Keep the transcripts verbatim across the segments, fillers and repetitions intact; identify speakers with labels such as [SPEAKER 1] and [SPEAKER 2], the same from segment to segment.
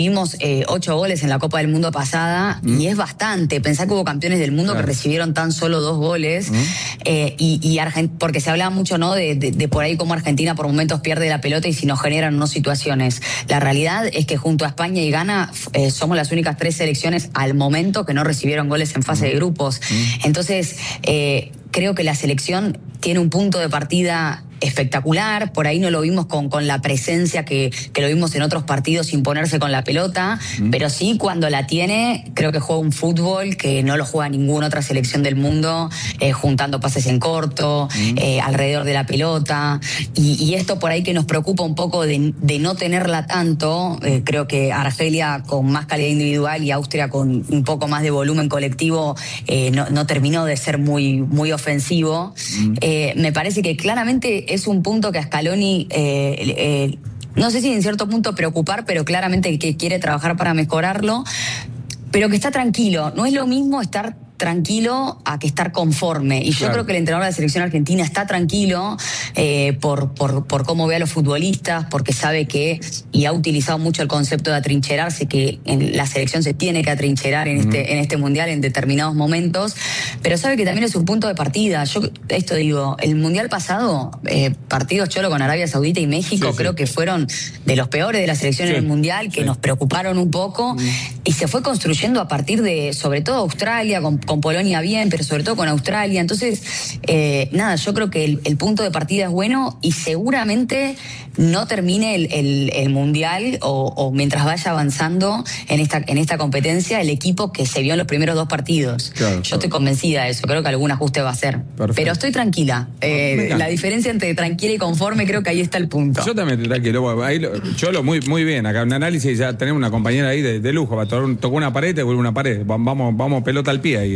[SPEAKER 1] Vimos eh, ocho goles en la Copa del Mundo pasada mm. y es bastante. Pensá que hubo campeones del mundo claro. que recibieron tan solo dos goles mm. eh, y, y Argent- porque se hablaba mucho, ¿no? De, de, de por ahí cómo Argentina por momentos pierde la pelota y si nos generan no situaciones. La realidad es que junto a España y Ghana eh, somos las únicas tres selecciones al momento que no recibieron goles en fase mm. de grupos. Mm. Entonces eh, creo que la selección tiene un punto de partida espectacular, por ahí no lo vimos con, con la presencia que, que lo vimos en otros partidos sin ponerse con la pelota, mm. pero sí cuando la tiene, creo que juega un fútbol que no lo juega ninguna otra selección del mundo, eh, juntando pases en corto, mm. eh, alrededor de la pelota, y, y esto por ahí que nos preocupa un poco de, de no tenerla tanto, eh, creo que Argelia con más calidad individual y Austria con un poco más de volumen colectivo eh, no, no terminó de ser muy, muy ofensivo. Mm. Eh, me parece que claramente es un punto que a Scaloni, eh, eh, no sé si en cierto punto preocupar, pero claramente que quiere trabajar para mejorarlo, pero que está tranquilo. No es lo mismo estar tranquilo a que estar conforme. Y yo claro. creo que el entrenador de la selección argentina está tranquilo eh, por, por, por cómo ve a los futbolistas, porque sabe que, y ha utilizado mucho el concepto de atrincherarse, que en la selección se tiene que atrincherar en, mm. este, en este mundial en determinados momentos, pero sabe que también es un punto de partida. Yo esto digo, el mundial pasado, eh, partidos cholo con Arabia Saudita y México, sí, creo sí. que fueron de los peores de la selección sí. en el mundial, que sí. nos preocuparon un poco, mm. y se fue construyendo a partir de, sobre todo Australia, con con Polonia bien, pero sobre todo con Australia. Entonces, eh, nada, yo creo que el, el punto de partida es bueno y seguramente no termine el, el, el Mundial o, o mientras vaya avanzando en esta, en esta competencia el equipo que se vio en los primeros dos partidos. Claro, yo claro. estoy convencida de eso, creo que algún ajuste va a ser. Perfecto. Pero estoy tranquila. Eh, la diferencia entre tranquila y conforme creo que ahí está el punto.
[SPEAKER 2] Yo también estoy tranquilo. Ahí lo, yo lo muy, muy bien. Acá un análisis, ya tenemos una compañera ahí de, de lujo. Tocó una pared, te vuelve una pared. Vamos, vamos pelota al pie ahí.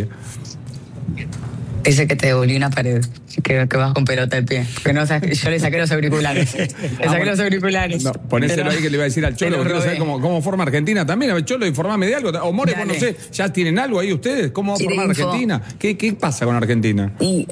[SPEAKER 1] Dice que te devolví una pared, que, que vas con pelota al pie. Que no, yo le saqué los auriculares. Le saqué ah, bueno, los auriculares. No,
[SPEAKER 2] ponéselo pero, ahí que le iba a decir al Cholo, que quiero saber cómo, cómo forma Argentina también. A ver, Cholo, informame de algo. O More, pues no sé, ¿ya tienen algo ahí ustedes? ¿Cómo va a formar Argentina? ¿Qué, ¿Qué pasa con Argentina?
[SPEAKER 1] Y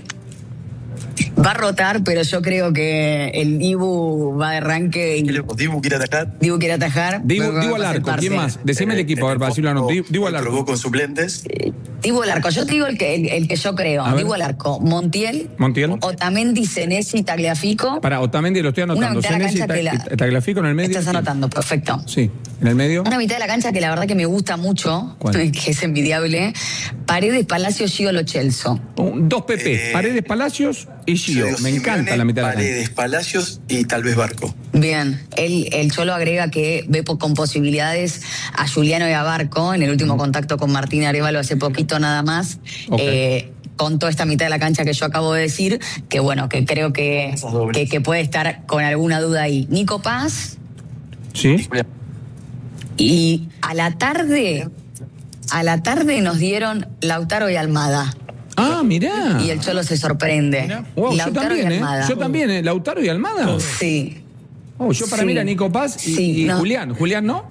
[SPEAKER 1] va a rotar, pero yo creo que el Dibu va de arranque. Y...
[SPEAKER 3] ¿Dibu quiere atajar?
[SPEAKER 1] Dibu quiere atajar.
[SPEAKER 2] Dibu, Dibu al arco, ¿quién más? Decime eh, el equipo, a ver, para decirlo a no. Dibu al arco.
[SPEAKER 3] ¿Probó con suplentes?
[SPEAKER 1] Eh, Dibu al arco, yo te digo el que, el, el que yo creo. Dibu al arco, Montiel,
[SPEAKER 2] Montiel.
[SPEAKER 1] Otamendi, Senesi, Tagliafico.
[SPEAKER 2] Para Otamendi lo estoy anotando. Senesi y la... Tagliafico en el medio.
[SPEAKER 1] Estás anotando, perfecto.
[SPEAKER 2] Sí, en el medio.
[SPEAKER 1] Una mitad de la cancha que la verdad que me gusta mucho, ¿cuál? Que es envidiable. Paredes, Palacios, Gio, Lo Celso.
[SPEAKER 2] Un, dos P P, eh, Paredes, Palacios y Gio. Me encanta la mitad de la cancha.
[SPEAKER 3] Paredes, Palacios y tal vez Barco.
[SPEAKER 1] Bien, el, el Cholo agrega que ve con posibilidades a Juliano y a Barco en el último mm. contacto con Martín Arévalo hace poquito nada más. Okay. Eh, con toda esta mitad de la cancha que yo acabo de decir, que bueno, que creo que, que, que puede estar con alguna duda ahí. Nico Paz.
[SPEAKER 2] Sí.
[SPEAKER 1] Y a la tarde, a la tarde nos dieron Lautaro y Almada.
[SPEAKER 2] Ah, mirá.
[SPEAKER 1] Y el Cholo se sorprende.
[SPEAKER 2] Wow, yo también, ¿eh? Yo también, ¿eh? Lautaro y Almada.
[SPEAKER 1] Sí.
[SPEAKER 2] Oh, yo para sí. mí era Nico Paz y, sí, y no. Julián. ¿Julián no?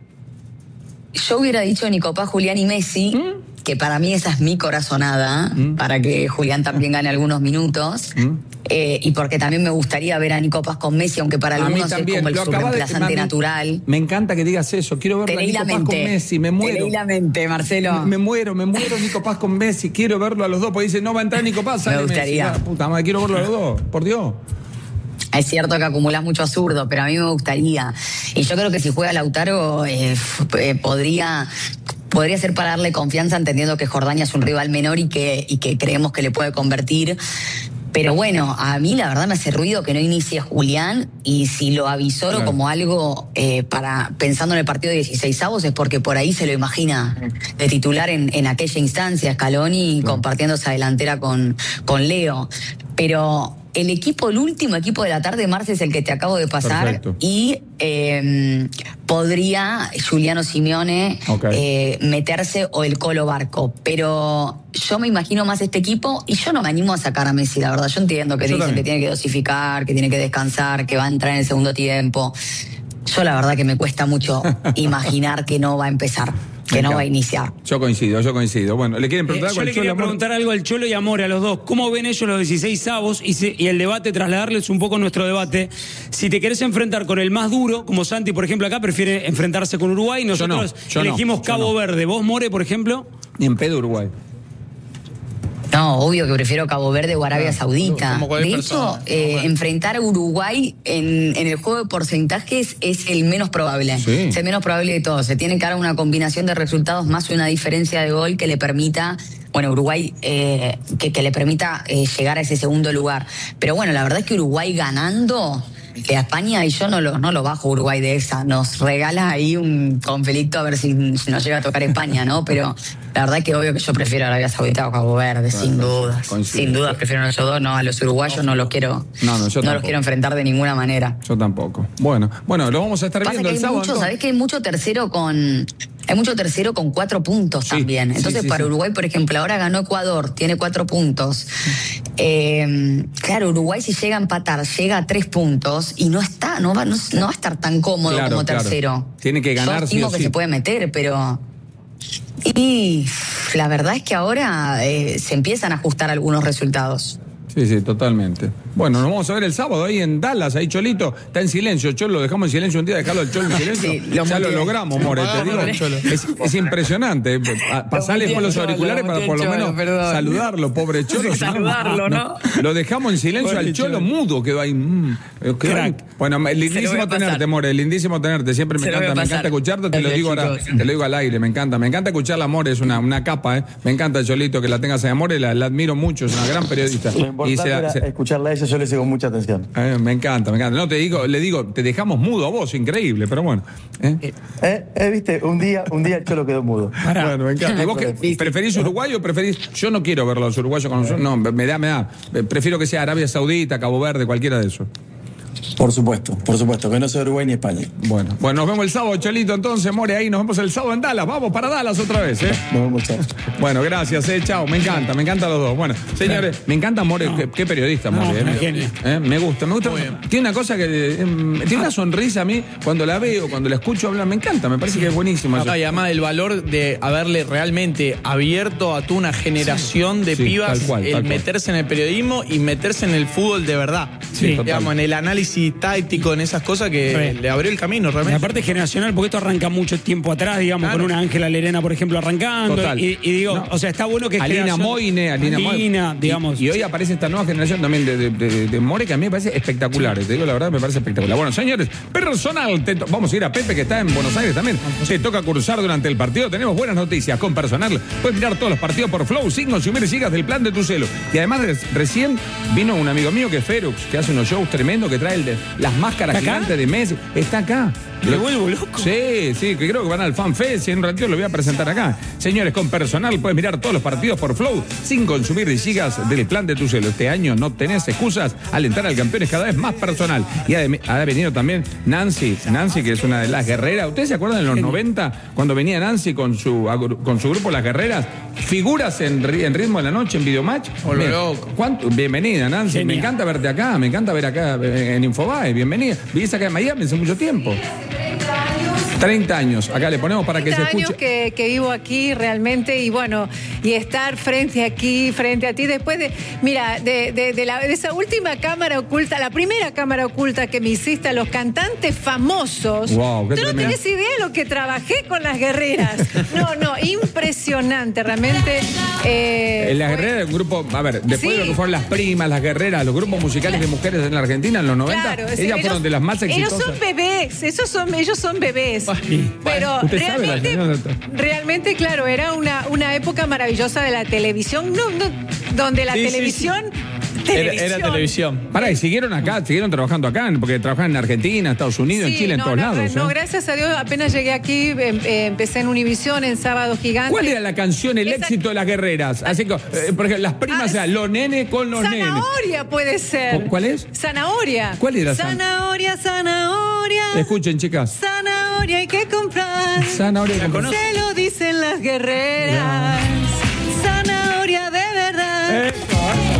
[SPEAKER 1] Yo hubiera dicho Nico Paz, Julián y Messi, ¿Mm? que para mí esa es mi corazonada, ¿Mm? para que Julián también gane algunos minutos. ¿Mm? Eh, y porque también me gustaría ver a Nico Paz con Messi, aunque para algunos es como el reemplazante natural.
[SPEAKER 2] Me encanta que digas eso. Quiero verlo a Nico Paz con Messi. Me muero.
[SPEAKER 1] Te leí la mente, Marcelo.
[SPEAKER 2] Me, me muero, me muero Nico Paz con Messi. Quiero verlo a los dos. Porque dice, no va a entrar Nico Paz.
[SPEAKER 1] Me gustaría.
[SPEAKER 2] Messi. Ah, puta madre, quiero verlo a los dos. Por Dios.
[SPEAKER 1] Es cierto que acumulás mucho absurdo, pero a mí me gustaría. Y yo creo que si juega Lautaro, eh, eh, podría... Podría ser para darle confianza, entendiendo que Jordania es un rival menor y que, y que creemos que le puede convertir. Pero bueno, a mí la verdad me hace ruido que no inicie Julián, y si lo avisoro claro. como algo eh, para pensando en el partido de dieciseisavos es porque por ahí se lo imagina de titular en, en aquella instancia, Scaloni claro. compartiendo esa delantera con, con Leo. Pero el equipo, el último equipo de la tarde, Marce, es el que te acabo de pasar. Perfecto. Y eh, podría Giuliano Simeone okay. eh, meterse o el Colo Barco. Pero yo me imagino más este equipo y yo no me animo a sacar a Messi, la verdad. Yo entiendo que yo dicen también. que tiene que dosificar, que tiene que descansar, que va a entrar en el segundo tiempo. Yo la verdad que me cuesta mucho imaginar que no va a empezar, que no va a iniciar.
[SPEAKER 2] Yo coincido, yo coincido. Bueno, ¿le quieren preguntar
[SPEAKER 4] eh,
[SPEAKER 2] algo
[SPEAKER 4] Yo
[SPEAKER 2] al
[SPEAKER 4] le
[SPEAKER 2] Cholo,
[SPEAKER 4] quería
[SPEAKER 2] Amor?
[SPEAKER 4] preguntar algo al Cholo y a More, a los dos. ¿Cómo ven ellos los dieciséis avos? Y, se, y el debate, trasladarles un poco nuestro debate. Si te querés enfrentar con el más duro, como Santi, por ejemplo, acá prefiere enfrentarse con Uruguay, nosotros
[SPEAKER 2] yo no, yo
[SPEAKER 4] elegimos
[SPEAKER 2] no,
[SPEAKER 4] Cabo
[SPEAKER 2] no.
[SPEAKER 4] Verde. ¿Vos, More, por ejemplo?
[SPEAKER 2] Ni en pedo Uruguay.
[SPEAKER 1] No, obvio que prefiero Cabo Verde o Arabia
[SPEAKER 5] Ah,
[SPEAKER 1] Saudita.
[SPEAKER 5] como cualquier
[SPEAKER 1] De hecho,
[SPEAKER 5] persona.
[SPEAKER 1] eh, enfrentar a Uruguay en, en el juego de porcentajes es el menos probable.
[SPEAKER 2] Sí.
[SPEAKER 1] Es el menos probable de todo. Se tiene que dar una combinación de resultados más una diferencia de gol que le permita, bueno, Uruguay, eh, que, que le permita eh, llegar a ese segundo lugar. Pero bueno, la verdad es que Uruguay ganando que a España, y yo no lo, no lo bajo Uruguay de esa, nos regala ahí un conflicto a ver si, si nos llega a tocar España, ¿no? Pero la verdad es que obvio que yo prefiero Arabia Saudita o Cabo Verde, bueno, sin dudas.
[SPEAKER 2] coincido.
[SPEAKER 1] Sin dudas prefiero a ellos dos, no, a los uruguayos no los quiero,
[SPEAKER 2] No, no, yo
[SPEAKER 1] no los
[SPEAKER 2] tampoco.
[SPEAKER 1] quiero enfrentar de ninguna manera.
[SPEAKER 2] Yo tampoco. Bueno, bueno, lo vamos a estar
[SPEAKER 1] Pasa
[SPEAKER 2] viendo
[SPEAKER 1] que
[SPEAKER 2] el
[SPEAKER 1] hay
[SPEAKER 2] sábado.
[SPEAKER 1] mucho,
[SPEAKER 2] entonces.
[SPEAKER 1] ¿sabés que hay mucho tercero con... Hay mucho tercero con cuatro puntos
[SPEAKER 2] Sí,
[SPEAKER 1] también.
[SPEAKER 2] sí,
[SPEAKER 1] Entonces,
[SPEAKER 2] sí,
[SPEAKER 1] para
[SPEAKER 2] sí.
[SPEAKER 1] Uruguay, por ejemplo, ahora ganó Ecuador, tiene cuatro puntos. Eh, claro, Uruguay si llega a empatar, llega a tres puntos y no está, no va, no, no va a estar tan cómodo
[SPEAKER 2] Claro,
[SPEAKER 1] como
[SPEAKER 2] claro.
[SPEAKER 1] tercero.
[SPEAKER 2] Tiene que ganar,
[SPEAKER 1] Yo
[SPEAKER 2] sí
[SPEAKER 1] estimo
[SPEAKER 2] o
[SPEAKER 1] que
[SPEAKER 2] sí.
[SPEAKER 1] se puede meter, pero... Y la verdad es que ahora eh, se empiezan a ajustar algunos resultados.
[SPEAKER 2] Sí, sí, totalmente. Bueno, nos vamos a ver el sábado ahí en Dallas, ahí Cholito, está en silencio, Cholo, lo dejamos en silencio un día, dejarlo al Cholo en silencio.
[SPEAKER 1] Sí, lo
[SPEAKER 2] ya lo
[SPEAKER 1] muteé.
[SPEAKER 2] logramos, More, te digo. Es, es impresionante. A- Pasale
[SPEAKER 1] muteé
[SPEAKER 2] por los
[SPEAKER 1] al Cholo,
[SPEAKER 2] auriculares
[SPEAKER 1] lo
[SPEAKER 2] para
[SPEAKER 1] muteé
[SPEAKER 2] por lo
[SPEAKER 1] al Cholo,
[SPEAKER 2] menos
[SPEAKER 1] perdón.
[SPEAKER 2] saludarlo, pobre Cholo.
[SPEAKER 1] Saludarlo, ¿no?
[SPEAKER 2] Lo dejamos en silencio al Cholo mudo, quedó ahí. mm, quedó ahí. Bueno,
[SPEAKER 1] Se lo voy
[SPEAKER 2] lindísimo
[SPEAKER 1] a pasar.
[SPEAKER 2] tenerte, More, lindísimo tenerte, siempre me
[SPEAKER 1] Se lo voy
[SPEAKER 2] encanta,
[SPEAKER 1] a
[SPEAKER 2] me
[SPEAKER 1] pasar.
[SPEAKER 2] encanta escucharte, te lo
[SPEAKER 1] Gracias,
[SPEAKER 2] digo ahora,
[SPEAKER 1] chicos.
[SPEAKER 2] te lo digo al aire, me encanta, me encanta escucharla, More, es una, una capa, ¿eh? Me encanta, Cholito, que la tengas ahí, More, la, la admiro mucho, es una gran periodista.
[SPEAKER 6] Lo importante
[SPEAKER 2] Y se la-
[SPEAKER 6] era
[SPEAKER 2] se-
[SPEAKER 6] escucharla a ella, yo le sigo mucha atención.
[SPEAKER 2] Eh, me encanta, me encanta. No, te digo, le digo, te dejamos mudo a vos, increíble, pero bueno. ¿eh?
[SPEAKER 6] ¿Eh? ¿Eh? ¿Viste? Un día, un día el Cholo quedó mudo.
[SPEAKER 2] Bueno, me encanta. ¿Y vos qué, preferís Uruguay o preferís? Yo no quiero ver los uruguayos con nosotros. No, me da, me da. Prefiero que sea Arabia Saudita, Cabo Verde, cualquiera de esos.
[SPEAKER 6] Por supuesto, por supuesto, que no sea Uruguay ni España.
[SPEAKER 2] Bueno, bueno, nos vemos el sábado, Cholito, entonces, More, ahí nos vemos el sábado en Dallas. Vamos para Dallas otra vez, ¿eh?
[SPEAKER 6] Nos vemos, chao.
[SPEAKER 2] Bueno, gracias, eh, chao. Me encanta, me encantan los dos. Bueno, señores, me encanta More, qué, qué periodista, More.
[SPEAKER 4] No,
[SPEAKER 2] eh.
[SPEAKER 4] una genia.
[SPEAKER 2] Eh, Me gusta, me gusta. Tiene una cosa que. eh, tiene una sonrisa a mí cuando la veo, cuando la escucho hablar, me encanta, me parece que es buenísimo.
[SPEAKER 5] No, y además el valor de haberle realmente abierto a toda una generación de
[SPEAKER 2] Sí,
[SPEAKER 5] pibas
[SPEAKER 2] tal cual,
[SPEAKER 5] el
[SPEAKER 2] tal cual.
[SPEAKER 5] meterse en el periodismo y meterse en el fútbol de verdad.
[SPEAKER 2] Sí, total.
[SPEAKER 5] Digamos, en el análisis táctico, en esas cosas que
[SPEAKER 4] Re.
[SPEAKER 5] le abrió el camino
[SPEAKER 4] Y
[SPEAKER 5] realmente.
[SPEAKER 4] aparte generacional, porque esto arranca mucho tiempo atrás, digamos,
[SPEAKER 2] Claro.
[SPEAKER 4] con una Ángela Lerena, por ejemplo, arrancando.
[SPEAKER 2] Total.
[SPEAKER 4] Y, y digo,
[SPEAKER 2] No.
[SPEAKER 4] o sea, está bueno que
[SPEAKER 2] Alina
[SPEAKER 4] generación-
[SPEAKER 2] Moine, Alina,
[SPEAKER 4] Alina,
[SPEAKER 2] Moine.
[SPEAKER 4] digamos.
[SPEAKER 2] Y, y hoy aparece esta nueva generación también de, de, de- de More que a mí me parece espectacular. Te digo la verdad, me parece espectacular. Bueno, señores, personal, te to- vamos a ir a Pepe que está en Buenos Aires también. Se toca cursar durante el partido. Tenemos buenas noticias con personal. Puedes mirar todos los partidos por Flow sin consumir gigas del plan de tu celo. Y además re- recién vino un amigo mío que es Ferux, que hace unos shows tremendos, que trae el de, las máscaras
[SPEAKER 4] ¿Está acá?
[SPEAKER 2] gigantes de Messi. Está acá.
[SPEAKER 4] Me vuelvo loco.
[SPEAKER 2] Sí, sí, que creo que van al FanFest y en un ratito lo voy a presentar acá. Señores, con personal puedes mirar todos los partidos por Flow sin consumir gigas del plan de tu celo. Este año no tenés excusas, alentar al campeón es cada vez más personal. Y ha, de- ha venido también Nancy, Nancy que es una de las guerreras. ¿Ustedes se acuerdan en los noventa cuando venía Nancy con su, agru- con su grupo Las Guerreras? Figuras en, ri- en Ritmo de la Noche, en Videomatch.
[SPEAKER 5] Oh, lo
[SPEAKER 2] Bien.
[SPEAKER 5] loco.
[SPEAKER 2] ¿Cuánto? Bienvenida, Nancy.
[SPEAKER 4] Genial.
[SPEAKER 2] Me encanta verte acá, me encanta ver acá eh, en Infobae. Bienvenida. Vivís acá en Miami hace mucho tiempo. treinta años. Acá le ponemos para que se
[SPEAKER 7] treinta años
[SPEAKER 2] escuche.
[SPEAKER 7] que, que vivo aquí realmente y bueno, y estar frente aquí, frente a ti, después de, mira, de, de, de la- de esa última cámara oculta, la primera cámara oculta que me hiciste a los cantantes famosos.
[SPEAKER 2] Wow, qué
[SPEAKER 7] Tú no
[SPEAKER 2] tremendo.
[SPEAKER 7] tenés idea de lo que trabajé con las guerreras. No, no, impresionante, realmente. eh,
[SPEAKER 2] En las
[SPEAKER 7] fue-
[SPEAKER 2] guerreras, un grupo, a ver, después
[SPEAKER 7] Sí.
[SPEAKER 2] de lo que fueron las primas, las guerreras, los grupos musicales de mujeres en la Argentina en los noventa,
[SPEAKER 7] Claro,
[SPEAKER 2] ellas
[SPEAKER 7] sí,
[SPEAKER 2] fueron
[SPEAKER 7] ellos-
[SPEAKER 2] de las más exitosas.
[SPEAKER 7] Ellos son bebés, esos son, ellos son bebés. Pero
[SPEAKER 2] Usted sabe la
[SPEAKER 7] realmente,
[SPEAKER 2] anécdota.
[SPEAKER 7] realmente, claro, era una, una época maravillosa de la televisión, no, no, donde la
[SPEAKER 5] Sí, sí,
[SPEAKER 7] televisión,
[SPEAKER 5] Era,
[SPEAKER 7] televisión.
[SPEAKER 5] era televisión.
[SPEAKER 2] Pará, y siguieron acá, siguieron trabajando acá, porque trabajaban en Argentina, Estados Unidos, en
[SPEAKER 7] Sí,
[SPEAKER 2] Chile, en
[SPEAKER 7] no,
[SPEAKER 2] todos
[SPEAKER 7] no,
[SPEAKER 2] lados.
[SPEAKER 7] no,
[SPEAKER 2] ¿eh?
[SPEAKER 7] gracias a Dios, apenas llegué aquí, em- eh, empecé en Univisión, en Sábado Gigante.
[SPEAKER 2] ¿Cuál era la canción, el
[SPEAKER 7] Esa-
[SPEAKER 2] éxito de las guerreras? Así que, eh, por ejemplo, las primas
[SPEAKER 7] Ah,
[SPEAKER 2] eran los nenes con los nenes.
[SPEAKER 7] Zanahoria puede ser.
[SPEAKER 2] ¿Cu- cuál es?
[SPEAKER 7] Zanahoria.
[SPEAKER 2] ¿Cuál era San-
[SPEAKER 7] Zanahoria, zanahoria.
[SPEAKER 2] Escuchen, chicas.
[SPEAKER 7] Zanahoria hay que comprar.
[SPEAKER 2] Zanahoria.
[SPEAKER 4] ¿La conoce?
[SPEAKER 7] Se lo dicen las guerreras. Zanahoria de verdad.
[SPEAKER 2] Eh,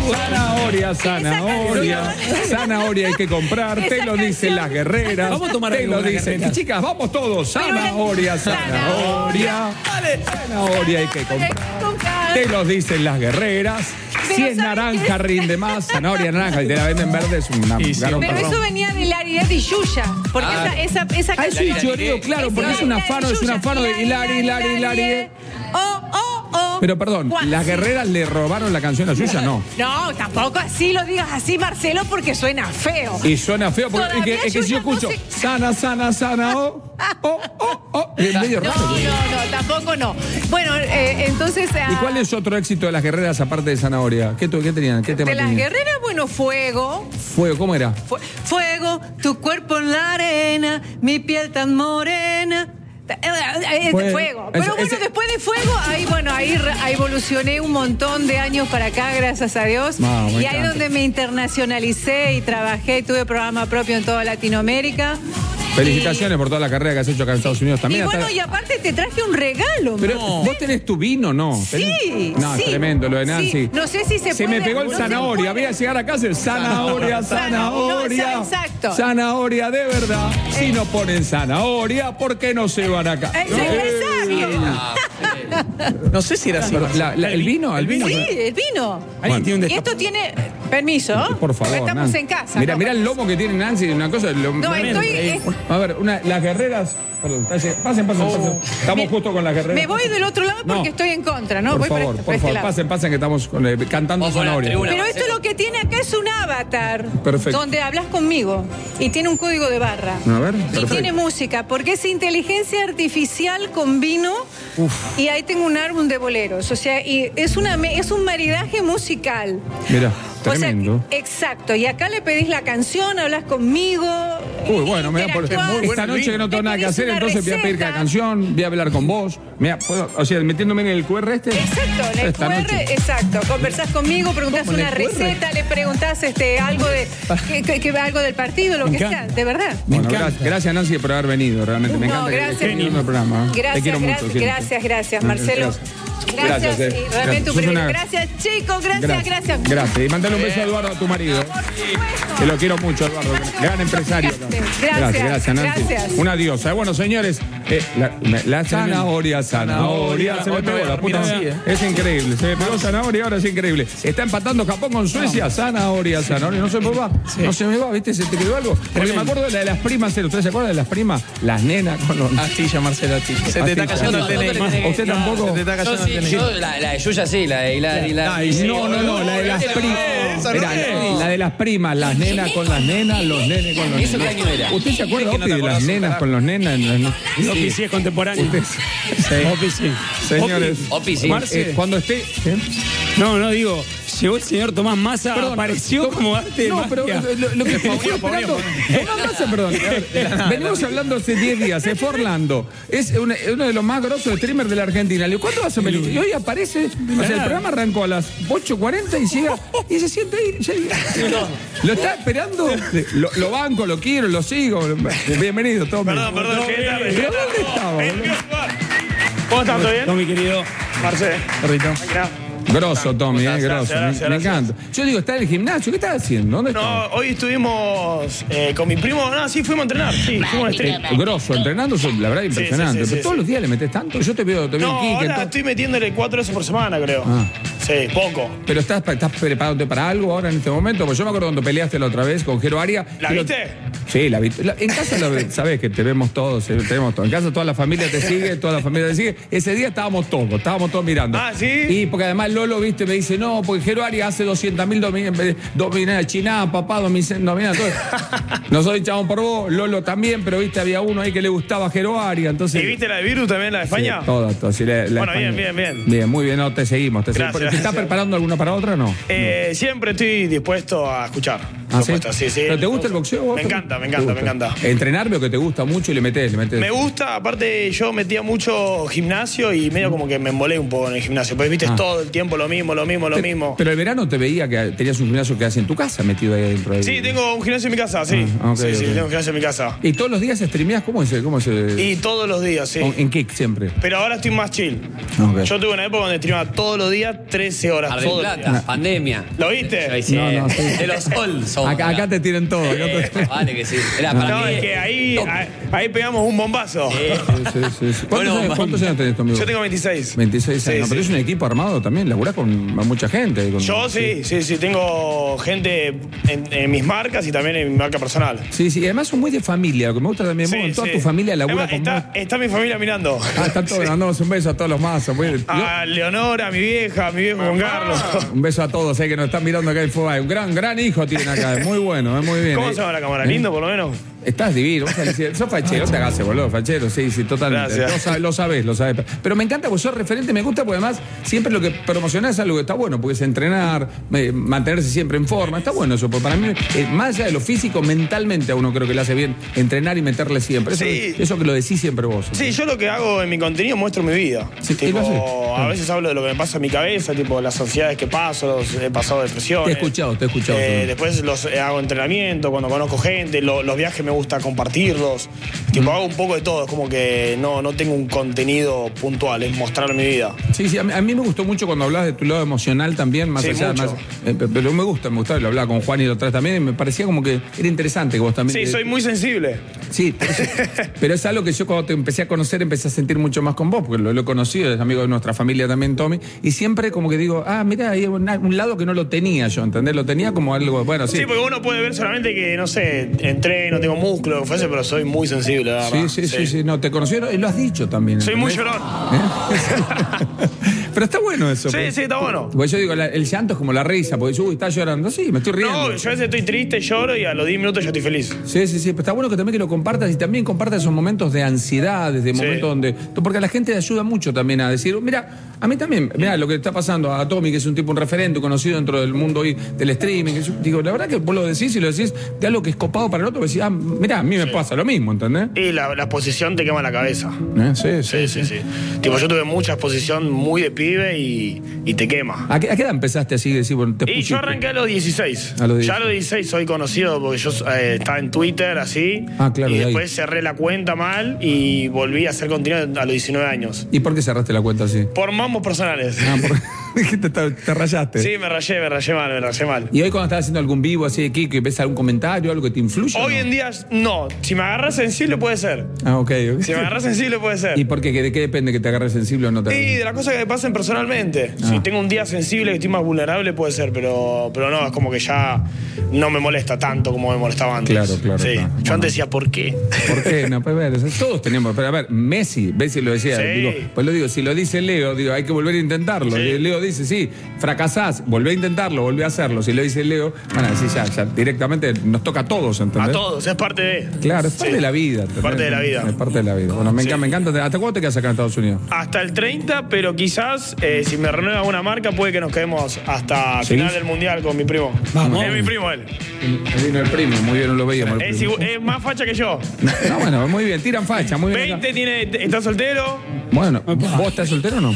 [SPEAKER 2] Zanahoria, zanahoria, zanahoria hay que comprar,
[SPEAKER 7] Esa
[SPEAKER 2] te lo dicen
[SPEAKER 7] canción.
[SPEAKER 2] las guerreras.
[SPEAKER 4] Vamos a tomar
[SPEAKER 2] te
[SPEAKER 4] algo
[SPEAKER 2] lo
[SPEAKER 4] con las
[SPEAKER 2] dicen.
[SPEAKER 4] guerreras.
[SPEAKER 2] Chicas, vamos todos. Zanahoria, zanahoria. Zanahoria hay que comprar. Te los dicen las guerreras.
[SPEAKER 7] Pero
[SPEAKER 2] Si es
[SPEAKER 7] ¿sabes
[SPEAKER 2] naranja,
[SPEAKER 7] qué?
[SPEAKER 2] rinde más. Zanahoria naranja y te la venden verde, es una
[SPEAKER 5] Sí, sí.
[SPEAKER 2] garompa.
[SPEAKER 7] Pero eso venía de Hilari y Yuya. Porque
[SPEAKER 5] Ah.
[SPEAKER 7] esa, esa, esa
[SPEAKER 2] Ah, es un choreo, claro, porque es un afano, es un afano de Hilari, Hilari, Hilari.
[SPEAKER 7] Oh, oh, oh.
[SPEAKER 2] Pero perdón,
[SPEAKER 7] Guau.
[SPEAKER 2] ¿las guerreras le robaron la canción a Yuya? No.
[SPEAKER 7] No, tampoco así lo digas así, Marcelo, porque suena feo.
[SPEAKER 2] Y suena feo, porque es que,
[SPEAKER 7] Todavía
[SPEAKER 2] es que si yo
[SPEAKER 7] Yuya no
[SPEAKER 2] escucho
[SPEAKER 7] se-
[SPEAKER 2] sana, sana, sana, oh, oh, oh, oh, es medio
[SPEAKER 7] No,
[SPEAKER 2] raro.
[SPEAKER 7] no, no, tampoco no. Bueno, eh, entonces...
[SPEAKER 2] ¿Y
[SPEAKER 7] ah,
[SPEAKER 2] cuál es otro éxito de las guerreras aparte de Zanahoria? ¿Qué, tu- qué tenían? ¿Qué tema
[SPEAKER 7] de las
[SPEAKER 2] tenían?
[SPEAKER 7] guerreras, bueno, fuego.
[SPEAKER 2] Fuego, ¿cómo era?
[SPEAKER 7] Fu- Fuego, tu cuerpo en la arena, mi piel tan morena. Eh, eh, Es de
[SPEAKER 2] Fuego.
[SPEAKER 7] fuego. Pero
[SPEAKER 2] Eso-
[SPEAKER 7] bueno,
[SPEAKER 2] ese-
[SPEAKER 7] después de fuego, ahí bueno, ahí re- ahí evolucioné un montón de años para acá, gracias a Dios.
[SPEAKER 2] No, me
[SPEAKER 7] y ahí
[SPEAKER 2] encanta.
[SPEAKER 7] donde me internacionalicé y trabajé, y tuve programa propio en toda Latinoamérica.
[SPEAKER 2] Felicitaciones por toda la carrera que has hecho acá en Estados Unidos
[SPEAKER 7] Y,
[SPEAKER 2] también.
[SPEAKER 7] y bueno,
[SPEAKER 2] hasta-
[SPEAKER 7] y aparte te traje un regalo.
[SPEAKER 2] Pero
[SPEAKER 7] no.
[SPEAKER 2] vos tenés tu vino, ¿no?
[SPEAKER 7] Sí,
[SPEAKER 2] ¿Tenés? No, es
[SPEAKER 7] sí.
[SPEAKER 2] tremendo lo de Nancy.
[SPEAKER 7] Sí, no sé si se
[SPEAKER 2] Se
[SPEAKER 7] puede-
[SPEAKER 2] me pegó el
[SPEAKER 7] no se
[SPEAKER 2] zanahoria.
[SPEAKER 7] puede.
[SPEAKER 2] Voy a llegar a casa el zanahoria, zanahoria.
[SPEAKER 7] No, exacto.
[SPEAKER 2] Zanahoria de verdad. Si no ponen zanahoria, ¿por qué no se van acá?
[SPEAKER 7] Eh,
[SPEAKER 2] No.
[SPEAKER 7] exacto.
[SPEAKER 5] No sé si era así.
[SPEAKER 2] La- la- ¿El vino? ¿El vino?
[SPEAKER 7] Sí, el vino.
[SPEAKER 4] Alguien tiene un
[SPEAKER 7] Y
[SPEAKER 4] destape.
[SPEAKER 7] esto tiene. Permiso.
[SPEAKER 2] Por favor,
[SPEAKER 7] Estamos
[SPEAKER 2] Nancy.
[SPEAKER 7] en casa.
[SPEAKER 2] Mira,
[SPEAKER 7] ¿no?
[SPEAKER 2] mira el lomo que tiene Nancy, una cosa. lo-
[SPEAKER 7] No,
[SPEAKER 2] tremendo.
[SPEAKER 7] estoy- es-
[SPEAKER 2] A ver, una, las guerreras. Perdón, pasen, pasen, pasen. pasen. Estamos
[SPEAKER 7] Me-
[SPEAKER 2] justo con las guerreras.
[SPEAKER 7] Me voy del otro lado porque
[SPEAKER 2] No.
[SPEAKER 7] estoy en contra, ¿no?
[SPEAKER 2] Por
[SPEAKER 7] voy para
[SPEAKER 2] favor,
[SPEAKER 7] este-
[SPEAKER 2] por
[SPEAKER 7] para este
[SPEAKER 2] favor,
[SPEAKER 7] lado.
[SPEAKER 2] pasen, pasen que estamos con- eh, cantando
[SPEAKER 5] Vamos con la
[SPEAKER 2] zanahoria.
[SPEAKER 5] tribuna.
[SPEAKER 7] Pero esto lo que tiene acá es un avatar.
[SPEAKER 2] Perfecto.
[SPEAKER 7] Donde hablas conmigo. Y tiene un código de barra.
[SPEAKER 2] A ver,
[SPEAKER 7] Y
[SPEAKER 2] perfecto.
[SPEAKER 7] tiene música, porque es inteligencia artificial con vino. Y ahí tengo un álbum de boleros. O sea, y es, una, me- es un maridaje musical.
[SPEAKER 2] Mira,
[SPEAKER 7] O sea,
[SPEAKER 2] tremendo.
[SPEAKER 7] exacto. Y acá le pedís la canción, hablas conmigo.
[SPEAKER 2] Uy, bueno, me da por
[SPEAKER 7] interactuás.
[SPEAKER 5] muy
[SPEAKER 2] esta
[SPEAKER 5] bueno el
[SPEAKER 2] noche que no
[SPEAKER 7] Te
[SPEAKER 2] tengo nada que
[SPEAKER 7] pedís
[SPEAKER 2] hacer,
[SPEAKER 7] una
[SPEAKER 2] entonces voy a pedir la
[SPEAKER 7] receta.
[SPEAKER 2] canción, voy a hablar con vos. Mira, puedo- o sea, metiéndome en el Q R este.
[SPEAKER 7] Exacto, en el
[SPEAKER 2] Esta
[SPEAKER 7] Q R,
[SPEAKER 2] noche.
[SPEAKER 7] exacto. Conversás conmigo, preguntás
[SPEAKER 2] ¿Cómo en
[SPEAKER 7] una
[SPEAKER 2] el Q R?
[SPEAKER 7] receta, le preguntás este, algo de que, que- que- algo del partido, lo
[SPEAKER 4] Me
[SPEAKER 7] que
[SPEAKER 4] encanta.
[SPEAKER 7] sea, de verdad.
[SPEAKER 4] Me
[SPEAKER 2] Bueno,
[SPEAKER 4] encanta.
[SPEAKER 2] gracias, gracias Nancy por haber venido, realmente me
[SPEAKER 7] No,
[SPEAKER 2] encanta que
[SPEAKER 7] gracias.
[SPEAKER 2] estés viniendo al programa. ¿eh?
[SPEAKER 7] Gracias,
[SPEAKER 2] Te quiero mucho.
[SPEAKER 7] gracias,
[SPEAKER 2] siempre.
[SPEAKER 7] gracias, gracias, Marcelo. Gracias,
[SPEAKER 2] Gracias, eh.
[SPEAKER 7] y realmente
[SPEAKER 2] Gracias.
[SPEAKER 7] un
[SPEAKER 2] Sos
[SPEAKER 7] privilegio.
[SPEAKER 2] una-
[SPEAKER 7] Gracias, chicos, gracias, gracias.
[SPEAKER 2] Gracias. Y mandale un beso a Eduardo, a tu marido.
[SPEAKER 7] Por supuesto.
[SPEAKER 2] Que lo quiero mucho, Eduardo. Gran empresario.
[SPEAKER 7] Gracias,
[SPEAKER 2] gracias, gracias, Nancy.
[SPEAKER 7] gracias.
[SPEAKER 2] Una diosa. Bueno, señores, eh, la, me- la zanahoria, zanahoria. Se me
[SPEAKER 5] Hoy me
[SPEAKER 2] pegó
[SPEAKER 5] voy a
[SPEAKER 2] la puta.
[SPEAKER 5] dormir así, eh.
[SPEAKER 2] Es increíble. Se me pegó zanahoria, ahora es increíble. Está empatando Japón con Suecia. Zanahoria, zanahoria. No se me va. No se me va, ¿viste? ¿Se te quedó algo? Porque me acuerdo de la de las primas. ¿Ustedes se acuerdan de las primas? Las nenas con los.
[SPEAKER 5] Astilla, Marcelo, Astilla. Se te está
[SPEAKER 2] Astilla.
[SPEAKER 5] cayendo el
[SPEAKER 2] No,
[SPEAKER 5] D N I.
[SPEAKER 2] no te- ¿Usted tampoco?
[SPEAKER 5] Se te está
[SPEAKER 8] Yo
[SPEAKER 5] cayendo
[SPEAKER 8] sí,
[SPEAKER 5] el D N I.
[SPEAKER 8] yo la, la de Yuya sí, la de Hilari. La,
[SPEAKER 5] Ay, sí.
[SPEAKER 2] No, no, no, la de las primas.
[SPEAKER 5] esa no
[SPEAKER 2] Mirá,
[SPEAKER 5] es.
[SPEAKER 2] la de las primas, las nenas con las nenas, los nenes con los
[SPEAKER 8] ¿Eso qué
[SPEAKER 2] nenes.
[SPEAKER 8] año era?
[SPEAKER 2] ¿Usted se acuerda,
[SPEAKER 5] Es que no
[SPEAKER 2] Opi,
[SPEAKER 5] te
[SPEAKER 2] de las
[SPEAKER 5] acordás,
[SPEAKER 2] nenas
[SPEAKER 5] carajo.
[SPEAKER 2] con los nenas?
[SPEAKER 4] Opi sí es contemporáneo.
[SPEAKER 2] Usted-
[SPEAKER 4] Opi sí.
[SPEAKER 2] Señores,
[SPEAKER 8] Opi, sí.
[SPEAKER 4] Marce.
[SPEAKER 2] eh, cuando esté. ¿eh?
[SPEAKER 4] No, no, digo, llegó el señor Tomás Massa,
[SPEAKER 2] Perdón,
[SPEAKER 4] apareció
[SPEAKER 2] Tom-
[SPEAKER 4] como arte de
[SPEAKER 2] No,
[SPEAKER 4] magia.
[SPEAKER 2] pero eh, lo, lo que estoy
[SPEAKER 5] Paulino,
[SPEAKER 2] esperando.
[SPEAKER 5] Paulino,
[SPEAKER 2] Tomás Massa, perdón. A ver, venimos hablando hace diez días. Se fue a Orlando. Es una- uno de los más grosos streamers de la Argentina. Le digo, ¿cuándo vas a venir? Y hoy aparece. O sea, el programa arrancó a las ocho cuarenta y llega. Y se siente ahí. llega. Lo está esperando. Lo, lo banco, lo quiero, lo sigo. Bienvenido, Tommy.
[SPEAKER 9] Perdón, perdón, llegué tarde.
[SPEAKER 2] ¿Pero dónde estaba, boludo?
[SPEAKER 9] ¿Cómo están? ¿Todo bien?
[SPEAKER 4] Tommy, querido.
[SPEAKER 9] Marce.
[SPEAKER 5] Perrito.
[SPEAKER 9] Máquina.
[SPEAKER 2] Grosso, Tommy, eh,
[SPEAKER 9] Gracias,
[SPEAKER 2] grosso.
[SPEAKER 9] gracias,
[SPEAKER 2] me, me
[SPEAKER 9] gracias.
[SPEAKER 2] encanta. Yo digo, está en el gimnasio. ¿Qué estás haciendo? ¿Dónde
[SPEAKER 9] No,
[SPEAKER 2] está?
[SPEAKER 9] hoy estuvimos eh, con mi primo. No, sí, fuimos a entrenar. Sí, fuimos a stream.
[SPEAKER 2] Grosso, entrenando, la verdad, impresionante.
[SPEAKER 9] sí, sí,
[SPEAKER 2] Pero
[SPEAKER 9] sí,
[SPEAKER 2] todos
[SPEAKER 9] sí.
[SPEAKER 2] los días le metes tanto. Yo te veo, te veo
[SPEAKER 9] No,
[SPEAKER 2] en Quique. en
[SPEAKER 9] ahora
[SPEAKER 2] todo-
[SPEAKER 9] estoy metiéndole cuatro veces por semana, creo.
[SPEAKER 2] Ah.
[SPEAKER 9] Sí, poco.
[SPEAKER 2] Pero estás, estás preparándote para algo ahora en este momento. Porque yo me acuerdo cuando peleaste la otra vez con Jero Aria.
[SPEAKER 9] ¿La
[SPEAKER 2] que lo-
[SPEAKER 9] viste?
[SPEAKER 2] Sí, la vi. La- en casa la- sabés que te vemos todos, eh, te vemos todos. En casa toda la familia te sigue, toda la familia te sigue. Ese día estábamos todos, estábamos todos mirando.
[SPEAKER 9] Ah, ¿sí?
[SPEAKER 2] Y porque además Lolo, viste, me dice, no, porque Jero Aria hace doscientas mil dominadas China, papá, dominadas todo. Nosotros echamos por vos, Lolo también, pero viste, había uno ahí que le gustaba Jero Aria, entonces.
[SPEAKER 9] ¿Y viste la de Virus también, la de España?
[SPEAKER 2] Sí, todas, todas. Sí, la- la
[SPEAKER 9] Bueno, bien,
[SPEAKER 2] España.
[SPEAKER 9] bien, bien.
[SPEAKER 2] Bien, muy bien, no, te seguimos. Te, seguimos.
[SPEAKER 9] Gracias,
[SPEAKER 2] ¿Te estás
[SPEAKER 9] gracias.
[SPEAKER 2] preparando alguna para otra o no?
[SPEAKER 9] Eh, siempre estoy dispuesto a escuchar.
[SPEAKER 2] ¿Ah, sí?
[SPEAKER 9] Supuesto, sí, sí.
[SPEAKER 2] ¿Pero te gusta el boxeo vos?
[SPEAKER 9] Me encanta, me encanta, me encanta.
[SPEAKER 2] ¿Entrenar veo que te gusta mucho y le metés, le metés?
[SPEAKER 9] Me gusta, aparte yo metía mucho gimnasio y medio como que me embolé un poco en el gimnasio. Pues viste,
[SPEAKER 2] Ah.
[SPEAKER 9] es todo el tiempo lo mismo, lo mismo, lo
[SPEAKER 2] Te-
[SPEAKER 9] mismo.
[SPEAKER 2] Pero el verano te veía que tenías un gimnasio que haces en tu casa metido ahí dentro. Ahí.
[SPEAKER 9] Sí, tengo un gimnasio en mi casa, sí.
[SPEAKER 2] Ah, ok,
[SPEAKER 9] sí, sí,
[SPEAKER 2] ok.
[SPEAKER 9] tengo un gimnasio en mi casa.
[SPEAKER 2] ¿Y todos los días streameás? ¿Cómo es? ¿Cómo se...
[SPEAKER 9] Y todos los días, sí.
[SPEAKER 2] ¿En Kick siempre?
[SPEAKER 9] Pero ahora estoy más chill.
[SPEAKER 2] Ok.
[SPEAKER 9] Yo tuve una época donde streamaba todos los días trece horas.
[SPEAKER 8] Mar del
[SPEAKER 9] Todo el
[SPEAKER 8] Plata,
[SPEAKER 9] día.
[SPEAKER 8] pandemia.
[SPEAKER 9] ¿Lo viste?
[SPEAKER 8] Yo hice,
[SPEAKER 2] No, no, sí.
[SPEAKER 8] de los old somos.
[SPEAKER 2] Acá, acá te tienen todo. acá te-
[SPEAKER 8] Vale que sí. Era para
[SPEAKER 9] No,
[SPEAKER 8] mí,
[SPEAKER 9] es que ahí,
[SPEAKER 8] top.
[SPEAKER 9] ahí, ahí pegamos un bombazo.
[SPEAKER 2] Sí, sí, sí, sí. ¿Cuántos,
[SPEAKER 8] Bueno,
[SPEAKER 2] años,
[SPEAKER 8] man.
[SPEAKER 2] cuántos años tenés conmigo?
[SPEAKER 9] Yo tengo veintiséis.
[SPEAKER 2] veintiséis
[SPEAKER 9] Sí,
[SPEAKER 2] años.
[SPEAKER 9] sí.
[SPEAKER 2] Pero es un equipo armado también. Laburás con mucha gente. con-
[SPEAKER 9] Yo sí, sí, sí, tengo gente en, en mis marcas y también en mi marca personal.
[SPEAKER 2] Sí, sí. Y además son muy de familia. Lo que me gusta también.
[SPEAKER 9] Sí,
[SPEAKER 2] vos, en toda
[SPEAKER 9] sí.
[SPEAKER 2] tu familia labura
[SPEAKER 9] Además,
[SPEAKER 2] con
[SPEAKER 9] está,
[SPEAKER 2] vos.
[SPEAKER 9] está mi familia mirando.
[SPEAKER 2] Ah, están todos.
[SPEAKER 9] Sí.
[SPEAKER 2] Mandamos un beso a todos los mazos. Muy bien.
[SPEAKER 9] A Leonora, a mi vieja, a mi viejo Juan Carlos.
[SPEAKER 2] Un beso a todos, eh, que nos están mirando acá en Fobay. Un gran, gran hijo tienen acá. Es muy bueno, es muy bien.
[SPEAKER 9] ¿Cómo
[SPEAKER 2] Eh,
[SPEAKER 9] se llama la cámara?
[SPEAKER 2] eh,
[SPEAKER 9] ¿Lindo por lo menos?
[SPEAKER 2] Estás divino. Vos salís- sos fachero, no te hagas, boludo. Fachero, sí, sí, totalmente.
[SPEAKER 9] Gracias.
[SPEAKER 2] Lo, sabes, lo sabés, lo sabés. Pero me encanta porque sos referente, me gusta porque además siempre lo que promocionás es algo que está bueno, porque es entrenar, eh, mantenerse siempre en forma. Está bueno eso, porque para mí, eh, más allá de lo físico, mentalmente a uno creo que le hace bien entrenar y meterle siempre. Eso,
[SPEAKER 9] Sí.
[SPEAKER 2] eso que lo decís siempre vos.
[SPEAKER 9] Sí, yo lo que hago en mi contenido muestro mi vida.
[SPEAKER 2] Sí, y
[SPEAKER 9] tipo,
[SPEAKER 2] lo haces.
[SPEAKER 9] a veces hablo de lo que me pasa en mi cabeza, tipo las ansiedades que paso, los, he pasado depresiones.
[SPEAKER 2] Te he escuchado, te he escuchado.
[SPEAKER 9] Eh, después los, eh, hago entrenamiento, cuando conozco gente, lo- los viajes me gusta compartirlos. Tipo, hago un poco de todo, es como que no, no tengo un contenido puntual, es mostrar mi vida.
[SPEAKER 2] Sí, sí, a mí, a mí me gustó mucho cuando hablas de tu lado emocional también, más
[SPEAKER 9] Sí,
[SPEAKER 2] allá,
[SPEAKER 9] mucho.
[SPEAKER 2] más, eh, pe- pero me gusta, me gustaba, lo hablaba con Juan y lo atrás también, y me parecía como que era interesante que vos también.
[SPEAKER 9] Sí,
[SPEAKER 2] te-
[SPEAKER 9] soy muy sensible.
[SPEAKER 2] Sí, pero es, pero es algo que yo cuando te empecé a conocer empecé a sentir mucho más con vos, porque lo, lo he conocido, es amigo de nuestra familia también, Tommy, y siempre como que digo, ah, mira, hay un, un lado que no lo tenía yo, ¿entendés? Lo tenía como algo, bueno, sí.
[SPEAKER 9] Sí, porque uno puede ver solamente que, no sé, entreno, tengo músculo, lo que fuese, pero soy muy sensible, la verdad.
[SPEAKER 2] Sí, sí, sí, sí, no, te conocí y lo has dicho también.
[SPEAKER 9] Soy muy
[SPEAKER 2] ¿entendés?
[SPEAKER 9] llorón.
[SPEAKER 2] ¿Eh? Pero está bueno eso.
[SPEAKER 9] Sí,
[SPEAKER 2] porque-
[SPEAKER 9] sí, está bueno.
[SPEAKER 2] Porque yo digo, la- el llanto es como la risa, porque uy, está llorando, sí, me estoy riendo.
[SPEAKER 9] No, yo a veces estoy triste, lloro y a los diez minutos ya estoy feliz.
[SPEAKER 2] Sí, sí, sí, pero está bueno que también que lo compartas y también compartas esos momentos de ansiedad, de
[SPEAKER 9] Sí.
[SPEAKER 2] momentos donde... Porque a la gente le ayuda mucho también a decir, mira, a mí también, mira lo que está pasando a Tommy, que es un tipo, un referente, conocido dentro del mundo hoy del streaming, que yo- digo, la verdad que vos lo decís y lo decís de algo que es copado para el otro, que decís, ah, mira, a mí me pasa lo mismo, ¿entendés?
[SPEAKER 9] Y la, la exposición te quema la cabeza.
[SPEAKER 2] ¿Eh? Sí, sí,
[SPEAKER 9] Sí, sí, sí. Tipo, yo tuve mucha exposición muy de pibe y, y te quema.
[SPEAKER 2] ¿A qué, a qué edad empezaste así? Decir, bueno, te
[SPEAKER 9] Y
[SPEAKER 2] pusiste?
[SPEAKER 9] yo arranqué a los dieciséis.
[SPEAKER 2] A los
[SPEAKER 9] Ya a los dieciséis soy conocido porque yo eh, estaba en Twitter así.
[SPEAKER 2] Ah, claro,
[SPEAKER 9] y
[SPEAKER 2] de ahí.
[SPEAKER 9] después cerré la cuenta mal y volví a hacer contenido a los diecinueve años.
[SPEAKER 2] ¿Y por qué cerraste la cuenta así?
[SPEAKER 9] Por mambos personales.
[SPEAKER 2] Ah, por... te, te, te rayaste.
[SPEAKER 9] Sí, me rayé, me rayé mal, me rayé mal.
[SPEAKER 2] Y hoy cuando estás haciendo algún vivo así de Kiko y ves algún comentario, algo que te influye. ¿o
[SPEAKER 9] Hoy
[SPEAKER 2] no?
[SPEAKER 9] en día, no. Si me agarras sensible, puede ser.
[SPEAKER 2] Ah, ok, ok.
[SPEAKER 9] Si me agarras sensible, puede ser.
[SPEAKER 2] ¿Y por qué? ¿De qué depende que te agarres sensible o no te
[SPEAKER 9] Y
[SPEAKER 2] agarres?
[SPEAKER 9] de las cosas que me pasen personalmente.
[SPEAKER 2] Ah.
[SPEAKER 9] Si tengo un día sensible que estoy más vulnerable, puede ser, pero, pero no, es como que ya no me molesta tanto como me molestaba antes.
[SPEAKER 2] Claro, claro,
[SPEAKER 9] Sí.
[SPEAKER 2] claro.
[SPEAKER 9] Yo
[SPEAKER 2] Bueno.
[SPEAKER 9] antes decía, ¿por qué?
[SPEAKER 2] ¿Por qué? No, pues, a ver, todos tenemos. Pero a ver, Messi, Messi lo decía.
[SPEAKER 9] Sí.
[SPEAKER 2] Digo, pues lo digo, si lo dice Leo, digo, hay que volver a intentarlo.
[SPEAKER 9] Sí.
[SPEAKER 2] Leo dice, sí, fracasás, volvé a intentarlo, volvé a hacerlo. Si lo dice Leo, van a decir, ya, ya directamente nos toca a todos, ¿entendés?
[SPEAKER 9] A todos, es parte de.
[SPEAKER 2] Claro, es parte
[SPEAKER 9] Sí.
[SPEAKER 2] de la vida. ¿entendés?
[SPEAKER 9] Parte de la vida.
[SPEAKER 2] Es parte de la vida. Bueno, me,
[SPEAKER 9] Sí.
[SPEAKER 2] encanta, me encanta. ¿Hasta cuándo te quedas acá en Estados Unidos?
[SPEAKER 9] Hasta el treinta, pero quizás eh, si me renueva una marca, puede que nos quedemos hasta
[SPEAKER 2] ¿Sí?
[SPEAKER 9] final del mundial con mi primo.
[SPEAKER 4] Vamos.
[SPEAKER 9] Es mi primo él.
[SPEAKER 2] Me vino el primo, muy bien, no lo veíamos. el
[SPEAKER 9] Es,
[SPEAKER 2] primo.
[SPEAKER 9] igu- es más facha que yo.
[SPEAKER 2] No, bueno, muy bien, tiran facha, muy bien.
[SPEAKER 9] veinte tiene, está soltero.
[SPEAKER 2] Bueno, ¿vos estás soltero o no?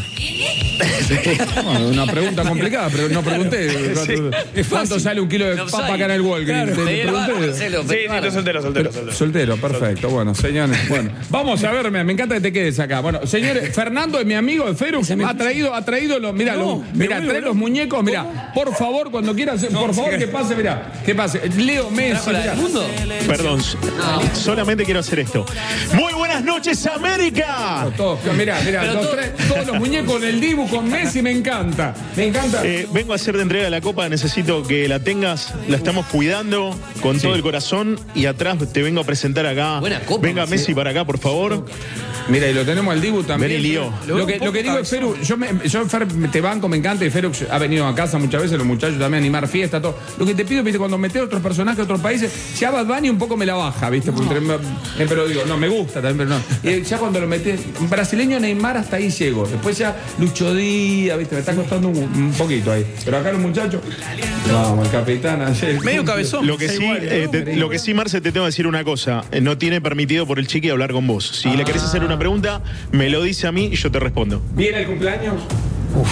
[SPEAKER 2] Bueno, una pregunta complicada, pero no pregunté. ¿Cuánto sale un kilo de
[SPEAKER 8] No
[SPEAKER 2] papa
[SPEAKER 8] sabe.
[SPEAKER 2] acá en el Walgreens?
[SPEAKER 8] Claro,
[SPEAKER 2] Te- te
[SPEAKER 8] pedí el bar,
[SPEAKER 2] pregunté.
[SPEAKER 8] Marcelo,
[SPEAKER 9] Sí,
[SPEAKER 8] pedí
[SPEAKER 9] sí,
[SPEAKER 8] el bar.
[SPEAKER 9] estoy soltero, soltero, soltero.
[SPEAKER 2] Soltero, perfecto. Bueno, señores, bueno, vamos a ver, me, me encanta que te quedes acá. Bueno, señores, Fernando es mi amigo de Feru, ha traído, ha traído los, mira,
[SPEAKER 4] No,
[SPEAKER 2] los,
[SPEAKER 4] me
[SPEAKER 2] mira,
[SPEAKER 4] vuelvo
[SPEAKER 2] trae los
[SPEAKER 4] loco.
[SPEAKER 2] muñecos, mira, por favor, cuando quieras, por favor, que pase, mira, que pase. Leo Messi,
[SPEAKER 8] ¿Trajo la
[SPEAKER 2] mirá.
[SPEAKER 8] del mundo?
[SPEAKER 10] Perdón, solamente quiero hacer esto. Muy buenas noches, América.
[SPEAKER 2] Todos, mirá, mirá,
[SPEAKER 8] Pero
[SPEAKER 2] los
[SPEAKER 8] todo-
[SPEAKER 2] tres- todos los muñecos del Dibu con Messi, me encanta, me encanta.
[SPEAKER 10] Eh, vengo a hacer de entrega de la copa, necesito que la tengas, la estamos cuidando con todo el corazón y atrás te vengo a presentar acá.
[SPEAKER 8] Buena copa,
[SPEAKER 10] Venga
[SPEAKER 8] Marcelo.
[SPEAKER 10] Messi para acá, por favor.
[SPEAKER 2] Mira, y lo tenemos al Dibu también.
[SPEAKER 10] Ven y lío.
[SPEAKER 2] Lo que, lo que digo es, Feru, yo, me, yo Fer, te banco, me encanta, y Feru ha venido a casa muchas veces, los muchachos también a animar fiesta, todo. Lo que te pido, viste, cuando metes otros personajes de otros países, ya Bad Bunny un poco me la baja, viste, porque no. eh, pero digo, no, me gusta también, pero no. Y ya cuando lo metes, brasileño Neymar hasta ahí llego. Después ya Lucho Díaz, viste, me está costando un, un poquito ahí. Pero acá los muchachos, vamos, el capitán ayer.
[SPEAKER 5] Medio cabezón.
[SPEAKER 10] Lo que sí, eh, te, lo que sí, Marce, te tengo que decir una cosa. Eh, No tiene permitido por el chiqui hablar con vos. Si
[SPEAKER 2] Ah.
[SPEAKER 10] le querés hacer una pregunta, me lo dice a mí y yo te respondo.
[SPEAKER 2] ¿Viene el cumpleaños? Uf.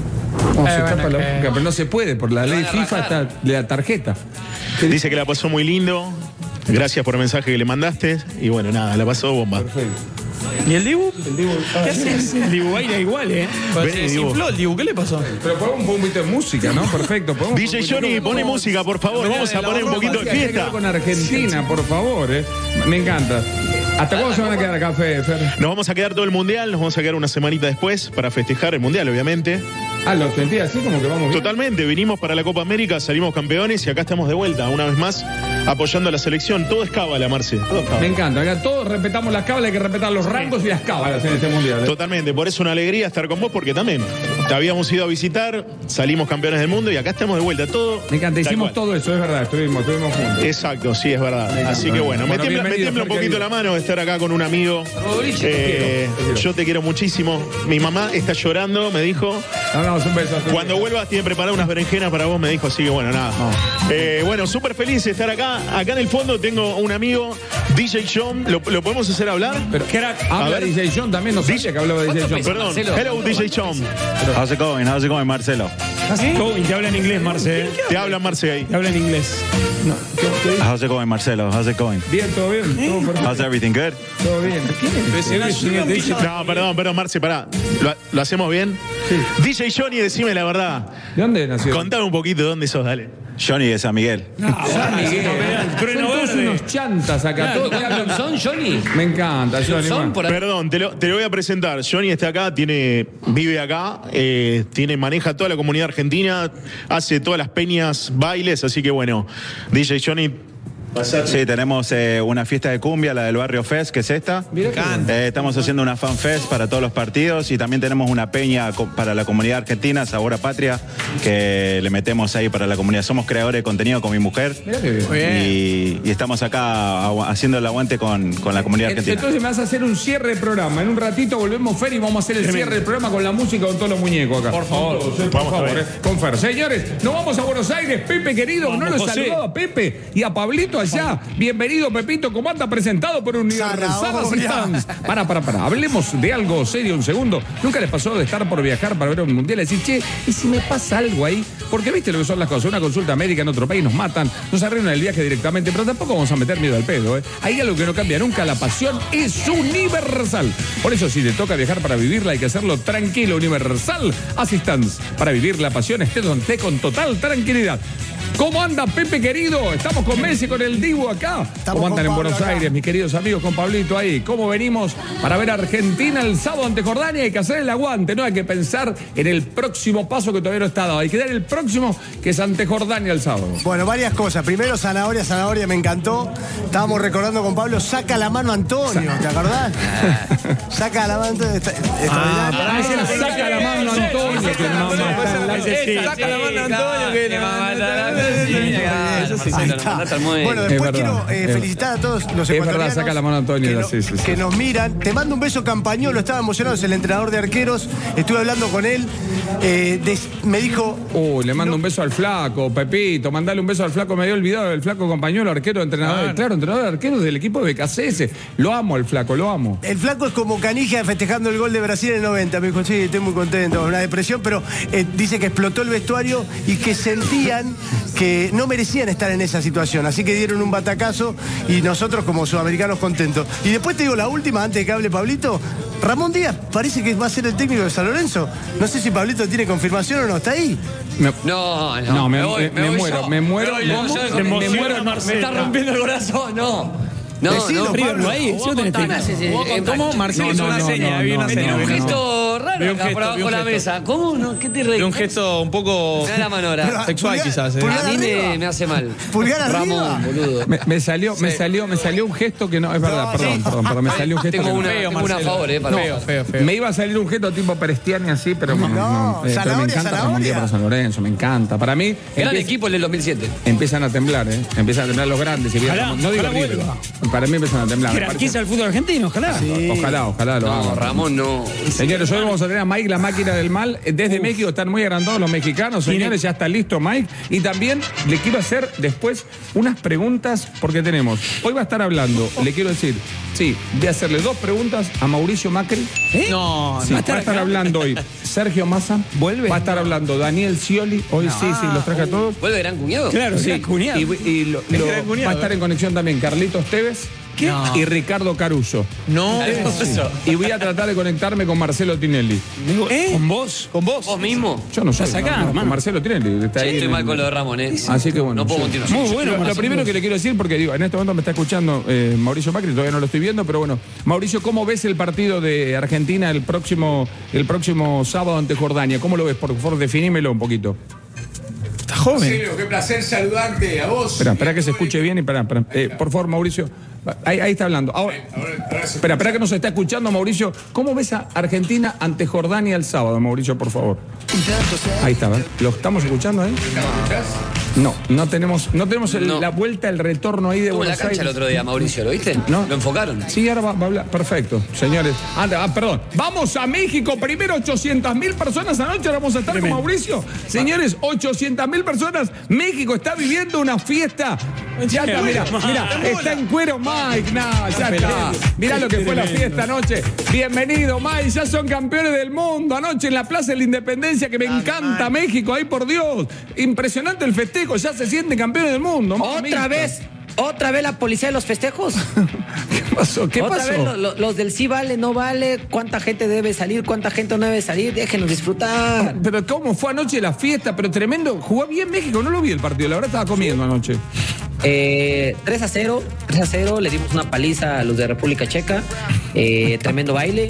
[SPEAKER 2] No, se
[SPEAKER 5] Eh,
[SPEAKER 2] tapa
[SPEAKER 5] bueno,
[SPEAKER 2] la
[SPEAKER 5] que-
[SPEAKER 2] boca, pero no se puede, por la ley FIFA está de la tarjeta.
[SPEAKER 10] Dice que la pasó muy lindo. Gracias por el mensaje que le mandaste. Y bueno, nada, la pasó bomba.
[SPEAKER 5] ¿Y el Dibu?
[SPEAKER 2] El Dibu,
[SPEAKER 5] ¿Qué haces? El Dibu baila igual, ¿eh?
[SPEAKER 10] Ven,
[SPEAKER 5] Se
[SPEAKER 10] Dibu.
[SPEAKER 5] desinfló el Dibu, ¿qué le pasó?
[SPEAKER 2] Pero ponemos un poquito de música, ¿no? Perfecto. ponemos
[SPEAKER 10] D J
[SPEAKER 2] un poquito-
[SPEAKER 10] Johnny, pone música, por favor. Vamos a poner un poquito de
[SPEAKER 2] Tiene que ver
[SPEAKER 10] fiesta.
[SPEAKER 2] con Argentina, por favor, ¿eh? Me encanta. ¿Hasta cuándo se van a quedar acá, Fer?
[SPEAKER 10] Nos vamos a quedar todo el mundial, nos vamos a quedar una semanita después para festejar el mundial, obviamente.
[SPEAKER 2] Ah, lo sentí así como que vamos bien.
[SPEAKER 10] Totalmente, vinimos para la Copa América, salimos campeones y acá estamos de vuelta, una vez más, apoyando a la selección. Todo es cábala, Marce. Todo es cábala.
[SPEAKER 2] Me encanta. Acá todos respetamos las cábalas, hay que respetar los rangos y las cábalas en este mundial. ¿eh?
[SPEAKER 10] Totalmente, por eso una alegría estar con vos, porque también te habíamos ido a visitar, salimos campeones del mundo y acá estamos de vuelta. Todo.
[SPEAKER 2] Me encanta,
[SPEAKER 10] tal
[SPEAKER 2] hicimos
[SPEAKER 10] cual.
[SPEAKER 2] todo eso, es verdad, estuvimos, estuvimos juntos.
[SPEAKER 10] Exacto, sí, es verdad.
[SPEAKER 2] encanta.
[SPEAKER 10] Así que bueno, me
[SPEAKER 2] Bueno,
[SPEAKER 10] tiembla, me
[SPEAKER 2] bienvenido,
[SPEAKER 10] tiembla un
[SPEAKER 2] Fer,
[SPEAKER 10] poquito
[SPEAKER 2] querido.
[SPEAKER 10] la mano de estar acá con un amigo. Eh, yo te quiero muchísimo. Mi mamá está llorando, me dijo.
[SPEAKER 2] Damos un beso.
[SPEAKER 10] Cuando vuelvas tiene preparado unas berenjenas para vos, me dijo, así que bueno, nada. Eh, bueno, súper feliz de estar acá. Acá en el fondo tengo un amigo, D J John. ¿Lo, lo podemos hacer hablar?
[SPEAKER 2] Pero, habla
[SPEAKER 10] ver.
[SPEAKER 2] D J John también, no sabía que hablaba D J John.
[SPEAKER 10] Perdón, hello D J John.
[SPEAKER 11] How's it going? How's it going, Marcelo?
[SPEAKER 4] Oh, y te habla en inglés, Marce. ¿eh?
[SPEAKER 10] Te habla Marce ahí.
[SPEAKER 4] Te habla en inglés. No, ¿qué- qué-
[SPEAKER 11] How's it going, Marcelo? How's it going?
[SPEAKER 2] Bien, todo bien, todo perfecto.
[SPEAKER 11] How's everything good?
[SPEAKER 2] Todo bien. ¿Quién es?
[SPEAKER 10] No, perdón, perdón, Marce, pará. ¿Lo, lo hacemos bien?
[SPEAKER 2] Sí.
[SPEAKER 10] D J Johnny, decime la verdad.
[SPEAKER 2] ¿De dónde nació?
[SPEAKER 10] Contame un poquito de dónde sos, dale.
[SPEAKER 11] Johnny de San Miguel.
[SPEAKER 2] Ah, San Miguel.
[SPEAKER 4] El trueno
[SPEAKER 2] Son todos
[SPEAKER 4] verde.
[SPEAKER 2] unos chantas acá. Todos te hablan-
[SPEAKER 8] ¿Son Johnny?
[SPEAKER 2] Me encanta, Johnny.
[SPEAKER 8] ¿Son
[SPEAKER 2] bueno.
[SPEAKER 8] por ahí?
[SPEAKER 10] Perdón, te lo, te lo voy a presentar. Johnny está acá, tiene, vive acá, eh, tiene, maneja toda la comunidad argentina, hace todas las peñas, bailes, así que bueno, D J Johnny.
[SPEAKER 11] Sí, tenemos eh, una fiesta de cumbia, la del Barrio Fest, que es esta.
[SPEAKER 2] Mira qué bueno.
[SPEAKER 11] Eh, estamos haciendo una fan fest para todos los partidos y también tenemos una peña co- para la comunidad argentina, Sabor a Patria, que le metemos ahí para la comunidad. Somos creadores de contenido con mi mujer
[SPEAKER 2] Mira qué bien.
[SPEAKER 11] y, y estamos acá agu- haciendo el aguante con, con la comunidad argentina.
[SPEAKER 2] Entonces me vas a hacer un cierre de programa. En un ratito volvemos, Fer, y vamos a hacer el cierre del programa con la música, con todos los muñecos acá. Por favor, por
[SPEAKER 10] Vamos a
[SPEAKER 2] favor,
[SPEAKER 10] ver.
[SPEAKER 2] eh. Con Fer. Señores, nos vamos a Buenos Aires. Pepe, querido, no lo he
[SPEAKER 4] José.
[SPEAKER 2] saludado a Pepe y a Pablito allá. Bienvenido, Pepito. ¿Cómo anda? Presentado por Universal Assistance. Para, para, para. Hablemos de algo serio un segundo. ¿Nunca les pasó de estar por viajar para ver un mundial y decir, che, ¿y si me pasa algo ahí? Porque viste lo que son las cosas. Una consulta médica en otro país nos matan, nos arruinan el viaje directamente, pero tampoco vamos a meter miedo al pedo, ¿eh? Hay algo que no cambia nunca. La pasión es universal. Por eso, si te toca viajar para vivirla, hay que hacerlo tranquilo. Universal Assistance. Para vivir la pasión, esté donde esté con total tranquilidad. ¿Cómo anda, Pepe, querido? Estamos con Messi, con el Dibu acá. ¿Cómo andan en Buenos Aires, mis queridos amigos, con Pablito ahí? ¿Cómo venimos para ver a Argentina el sábado ante Jordania? Hay que hacer el aguante, ¿no? Hay que pensar en el próximo paso que todavía no está dado. Hay que dar el próximo, que es ante Jordania el sábado.
[SPEAKER 12] Bueno, varias cosas. Primero, zanahoria, zanahoria, me encantó. Estábamos recordando con Pablo, saca la mano Antonio, ¿te acordás? Saca la mano Antonio. está- extraordinario.
[SPEAKER 2] Ah, ese era saca la mano Antonio, que mamá está en la-
[SPEAKER 5] Saca la mano Antonio, que la-
[SPEAKER 12] Eso sí, ahí está. Bueno, después
[SPEAKER 2] Es verdad,
[SPEAKER 12] quiero eh,
[SPEAKER 2] es-
[SPEAKER 12] felicitar a todos los
[SPEAKER 2] es verdad,
[SPEAKER 12] ecuatorianos
[SPEAKER 2] saca la mano Antonio,
[SPEAKER 12] que, no-
[SPEAKER 2] sí, sí, sí.
[SPEAKER 12] que nos miran. Te mando un beso, Campañolo, estaba emocionado, es el entrenador de arqueros. Estuve hablando con él. eh, des- me dijo,
[SPEAKER 2] Uy, le mando un beso al flaco, Pepito, mandale un beso al flaco, me había olvidado el flaco compañero, arquero, entrenador, claro, entrenador de arqueros del equipo de B K C S. Lo amo el flaco, lo amo.
[SPEAKER 12] el flaco es como Canija festejando el gol de Brasil en el noventa. Me dijo, sí, estoy muy contento, una depresión, pero eh, dice que explotó el vestuario y que sentían que no merecían estar en esa situación. Así que dieron un batacazo y nosotros como sudamericanos contentos. Y después te digo la última, antes de que hable Pablito. Ramón Díaz parece que va a ser el técnico de San Lorenzo. No sé si Pablito tiene confirmación o no, ¿está ahí?
[SPEAKER 2] Me-
[SPEAKER 8] No, no.
[SPEAKER 2] No, me-
[SPEAKER 8] voy,
[SPEAKER 2] me- me
[SPEAKER 8] voy
[SPEAKER 2] muero,
[SPEAKER 8] yo.
[SPEAKER 2] me muero,
[SPEAKER 8] voy
[SPEAKER 2] me
[SPEAKER 8] yo,
[SPEAKER 2] mu-
[SPEAKER 8] yo,
[SPEAKER 2] me
[SPEAKER 8] me,
[SPEAKER 2] muero,
[SPEAKER 8] muero,
[SPEAKER 4] Marcelo.
[SPEAKER 8] me está rompiendo el corazón, no. No,
[SPEAKER 12] Decilo,
[SPEAKER 8] no.
[SPEAKER 12] Pablo.
[SPEAKER 4] Ahí, sí,
[SPEAKER 8] Jugó
[SPEAKER 4] tenés
[SPEAKER 8] con
[SPEAKER 4] técnico.
[SPEAKER 8] Tana, sí, sí,
[SPEAKER 5] Jugó con
[SPEAKER 8] eh,
[SPEAKER 5] ¿Cómo? Marcelo
[SPEAKER 2] No,
[SPEAKER 5] hizo
[SPEAKER 2] no,
[SPEAKER 5] una
[SPEAKER 2] no,
[SPEAKER 5] seña,
[SPEAKER 2] no,
[SPEAKER 5] había una
[SPEAKER 2] no,
[SPEAKER 5] seña.
[SPEAKER 8] Un
[SPEAKER 2] no,
[SPEAKER 5] había una
[SPEAKER 2] no.
[SPEAKER 5] seña.
[SPEAKER 8] gesto raro.
[SPEAKER 5] Vi un
[SPEAKER 8] acá
[SPEAKER 5] gesto,
[SPEAKER 8] por abajo
[SPEAKER 5] vi un
[SPEAKER 8] de la
[SPEAKER 5] gesto.
[SPEAKER 8] mesa. ¿Cómo no? ¿Qué te reís?
[SPEAKER 5] De un gesto un poco
[SPEAKER 8] Me da la mano ahora.
[SPEAKER 5] sexual,
[SPEAKER 12] Pulgar-
[SPEAKER 5] quizás. ¿eh?
[SPEAKER 12] pulgar-
[SPEAKER 8] A mí me,
[SPEAKER 12] arriba.
[SPEAKER 8] me hace mal.
[SPEAKER 12] Pulgar arriba.
[SPEAKER 8] Ramón, boludo.
[SPEAKER 2] Me, me salió, me salió, me salió un gesto que no, es verdad,
[SPEAKER 12] No,
[SPEAKER 2] perdón,
[SPEAKER 12] sí.
[SPEAKER 2] perdón, perdón, me salió un gesto
[SPEAKER 8] Tengo
[SPEAKER 2] que no.
[SPEAKER 8] una,
[SPEAKER 5] Feo,
[SPEAKER 8] tengo una a
[SPEAKER 5] Marcelo.
[SPEAKER 8] favor, ¿eh? Para
[SPEAKER 5] Feo, feo, feo.
[SPEAKER 2] Me iba a salir un gesto tipo Perestiani así, pero no,
[SPEAKER 12] No,
[SPEAKER 2] no, eh, pero me
[SPEAKER 12] zanahoria,
[SPEAKER 2] encanta
[SPEAKER 12] zanahoria.
[SPEAKER 2] Ramón Díaz para San Lorenzo, me encanta. Para mí
[SPEAKER 8] Gran
[SPEAKER 2] empieza-
[SPEAKER 8] equipo el del dos mil siete.
[SPEAKER 2] empiezan a temblar, ¿eh? Empiezan a temblar los grandes. Y bien,
[SPEAKER 4] Ojalá,
[SPEAKER 2] Ramón- no digo
[SPEAKER 4] ojalá
[SPEAKER 2] River.
[SPEAKER 4] vuelva.
[SPEAKER 2] Para mí empiezan a temblar. me
[SPEAKER 4] Jerarquiza
[SPEAKER 2] parece.
[SPEAKER 4] el fútbol argentino, ojalá.
[SPEAKER 2] Ojalá, ojalá lo
[SPEAKER 8] No,
[SPEAKER 2] hagan.
[SPEAKER 8] Ramón no.
[SPEAKER 2] Señores, hoy vamos a tener a Mike, la máquina del mal. Desde México están muy agrandados los mexicanos. Señores, ya está listo Mike. Y también le quiero hacer después unas preguntas, porque tenemos. Hoy va a estar hablando, le quiero decir, sí, voy a hacerle dos preguntas a Mauricio Macri.
[SPEAKER 5] No,
[SPEAKER 2] Sí,
[SPEAKER 5] no.
[SPEAKER 2] va a estar hablando hoy Sergio Massa.
[SPEAKER 4] ¿Vuelve?
[SPEAKER 2] Va a estar hablando Daniel Scioli. Hoy sí, sí, los traje a todos.
[SPEAKER 8] ¿Vuelve gran cuñado?
[SPEAKER 4] Claro,
[SPEAKER 2] Sí,
[SPEAKER 4] sí, cuñado.
[SPEAKER 2] y, y lo- lo-
[SPEAKER 5] gran cuñado,
[SPEAKER 2] va a estar en conexión también Carlitos Tevez
[SPEAKER 5] No.
[SPEAKER 2] y Ricardo Caruso.
[SPEAKER 5] No.
[SPEAKER 2] Y voy a tratar de conectarme con Marcelo Tinelli.
[SPEAKER 4] Digo, ¿con vos?
[SPEAKER 5] ¿Con vos?
[SPEAKER 8] ¿Vos mismo?
[SPEAKER 2] Yo no soy
[SPEAKER 4] Estás acá,
[SPEAKER 2] no, no,
[SPEAKER 4] hermano.
[SPEAKER 2] con Marcelo Tinelli. Está
[SPEAKER 8] Sí,
[SPEAKER 2] ahí
[SPEAKER 8] estoy
[SPEAKER 2] en
[SPEAKER 8] mal
[SPEAKER 2] el-
[SPEAKER 8] con lo de Ramón, ¿eh?
[SPEAKER 2] Así que bueno.
[SPEAKER 8] No puedo
[SPEAKER 2] yo-
[SPEAKER 8] continuar.
[SPEAKER 4] Muy
[SPEAKER 2] yo-
[SPEAKER 4] bueno,
[SPEAKER 2] Lo, lo
[SPEAKER 4] Marcelo.
[SPEAKER 2] primero que le quiero decir, porque digo, en este momento me está escuchando eh, Mauricio Macri, todavía no lo estoy viendo, pero bueno, Mauricio, ¿cómo ves el partido de Argentina el próximo, el próximo sábado ante Jordania? ¿Cómo lo ves? Por favor, definímelo un poquito.
[SPEAKER 5] Está joven.
[SPEAKER 13] Marcelo, qué placer saludarte a vos.
[SPEAKER 2] Espera, espera que se escuche bien y espera, espera. Eh, por favor, Mauricio. Ahí, ahí está hablando. Ahora,
[SPEAKER 13] Ahora- ahora se-
[SPEAKER 2] espera, espera que nos está escuchando, Mauricio. ¿Cómo ves a Argentina ante Jordania el sábado, Mauricio, por favor? Ahí está, ¿ves? ¿Lo estamos escuchando ahí?
[SPEAKER 13] ¿Escuchás?
[SPEAKER 2] No, no tenemos, no tenemos el-
[SPEAKER 8] No.
[SPEAKER 2] la vuelta, el retorno ahí de
[SPEAKER 8] Estuvo en la
[SPEAKER 2] Buenos
[SPEAKER 8] cancha el
[SPEAKER 2] Aires.
[SPEAKER 8] otro día, Mauricio, ¿lo viste?
[SPEAKER 2] ¿No?
[SPEAKER 8] ¿Lo enfocaron?
[SPEAKER 2] Sí, ahora va, va a hablar. Perfecto, señores. Anda, ah, perdón. Vamos a México. Primero ochocientas mil personas anoche. Ahora vamos a estar
[SPEAKER 4] Tremendo.
[SPEAKER 2] con Mauricio. Señores, ochocientas mil personas. México está viviendo una fiesta. Ya está, mira, mira, está en cuero Mike. No, ya está. Mirá lo que fue la fiesta anoche. Bienvenido, Mike. Ya son campeones del mundo. Anoche en la Plaza de la Independencia, que me encanta México. Ahí, por Dios. Impresionante el festejo. Ya se sienten campeones del mundo.
[SPEAKER 14] ¿Otra
[SPEAKER 2] mamita.
[SPEAKER 14] vez? ¿Otra vez la policía de los festejos?
[SPEAKER 2] ¿Qué pasó? ¿Qué
[SPEAKER 14] ¿Otra
[SPEAKER 2] pasó?
[SPEAKER 14] vez lo- lo- los del sí vale, no vale? ¿Cuánta gente debe salir? ¿Cuánta gente no debe salir? Déjenos disfrutar.
[SPEAKER 2] Pero cómo fue anoche la fiesta, pero tremendo. Jugó bien México, no lo vi el partido, la verdad estaba comiendo anoche.
[SPEAKER 14] Eh, tres a cero, tres a cero, le dimos una paliza a los de República Checa. Eh, tremendo baile.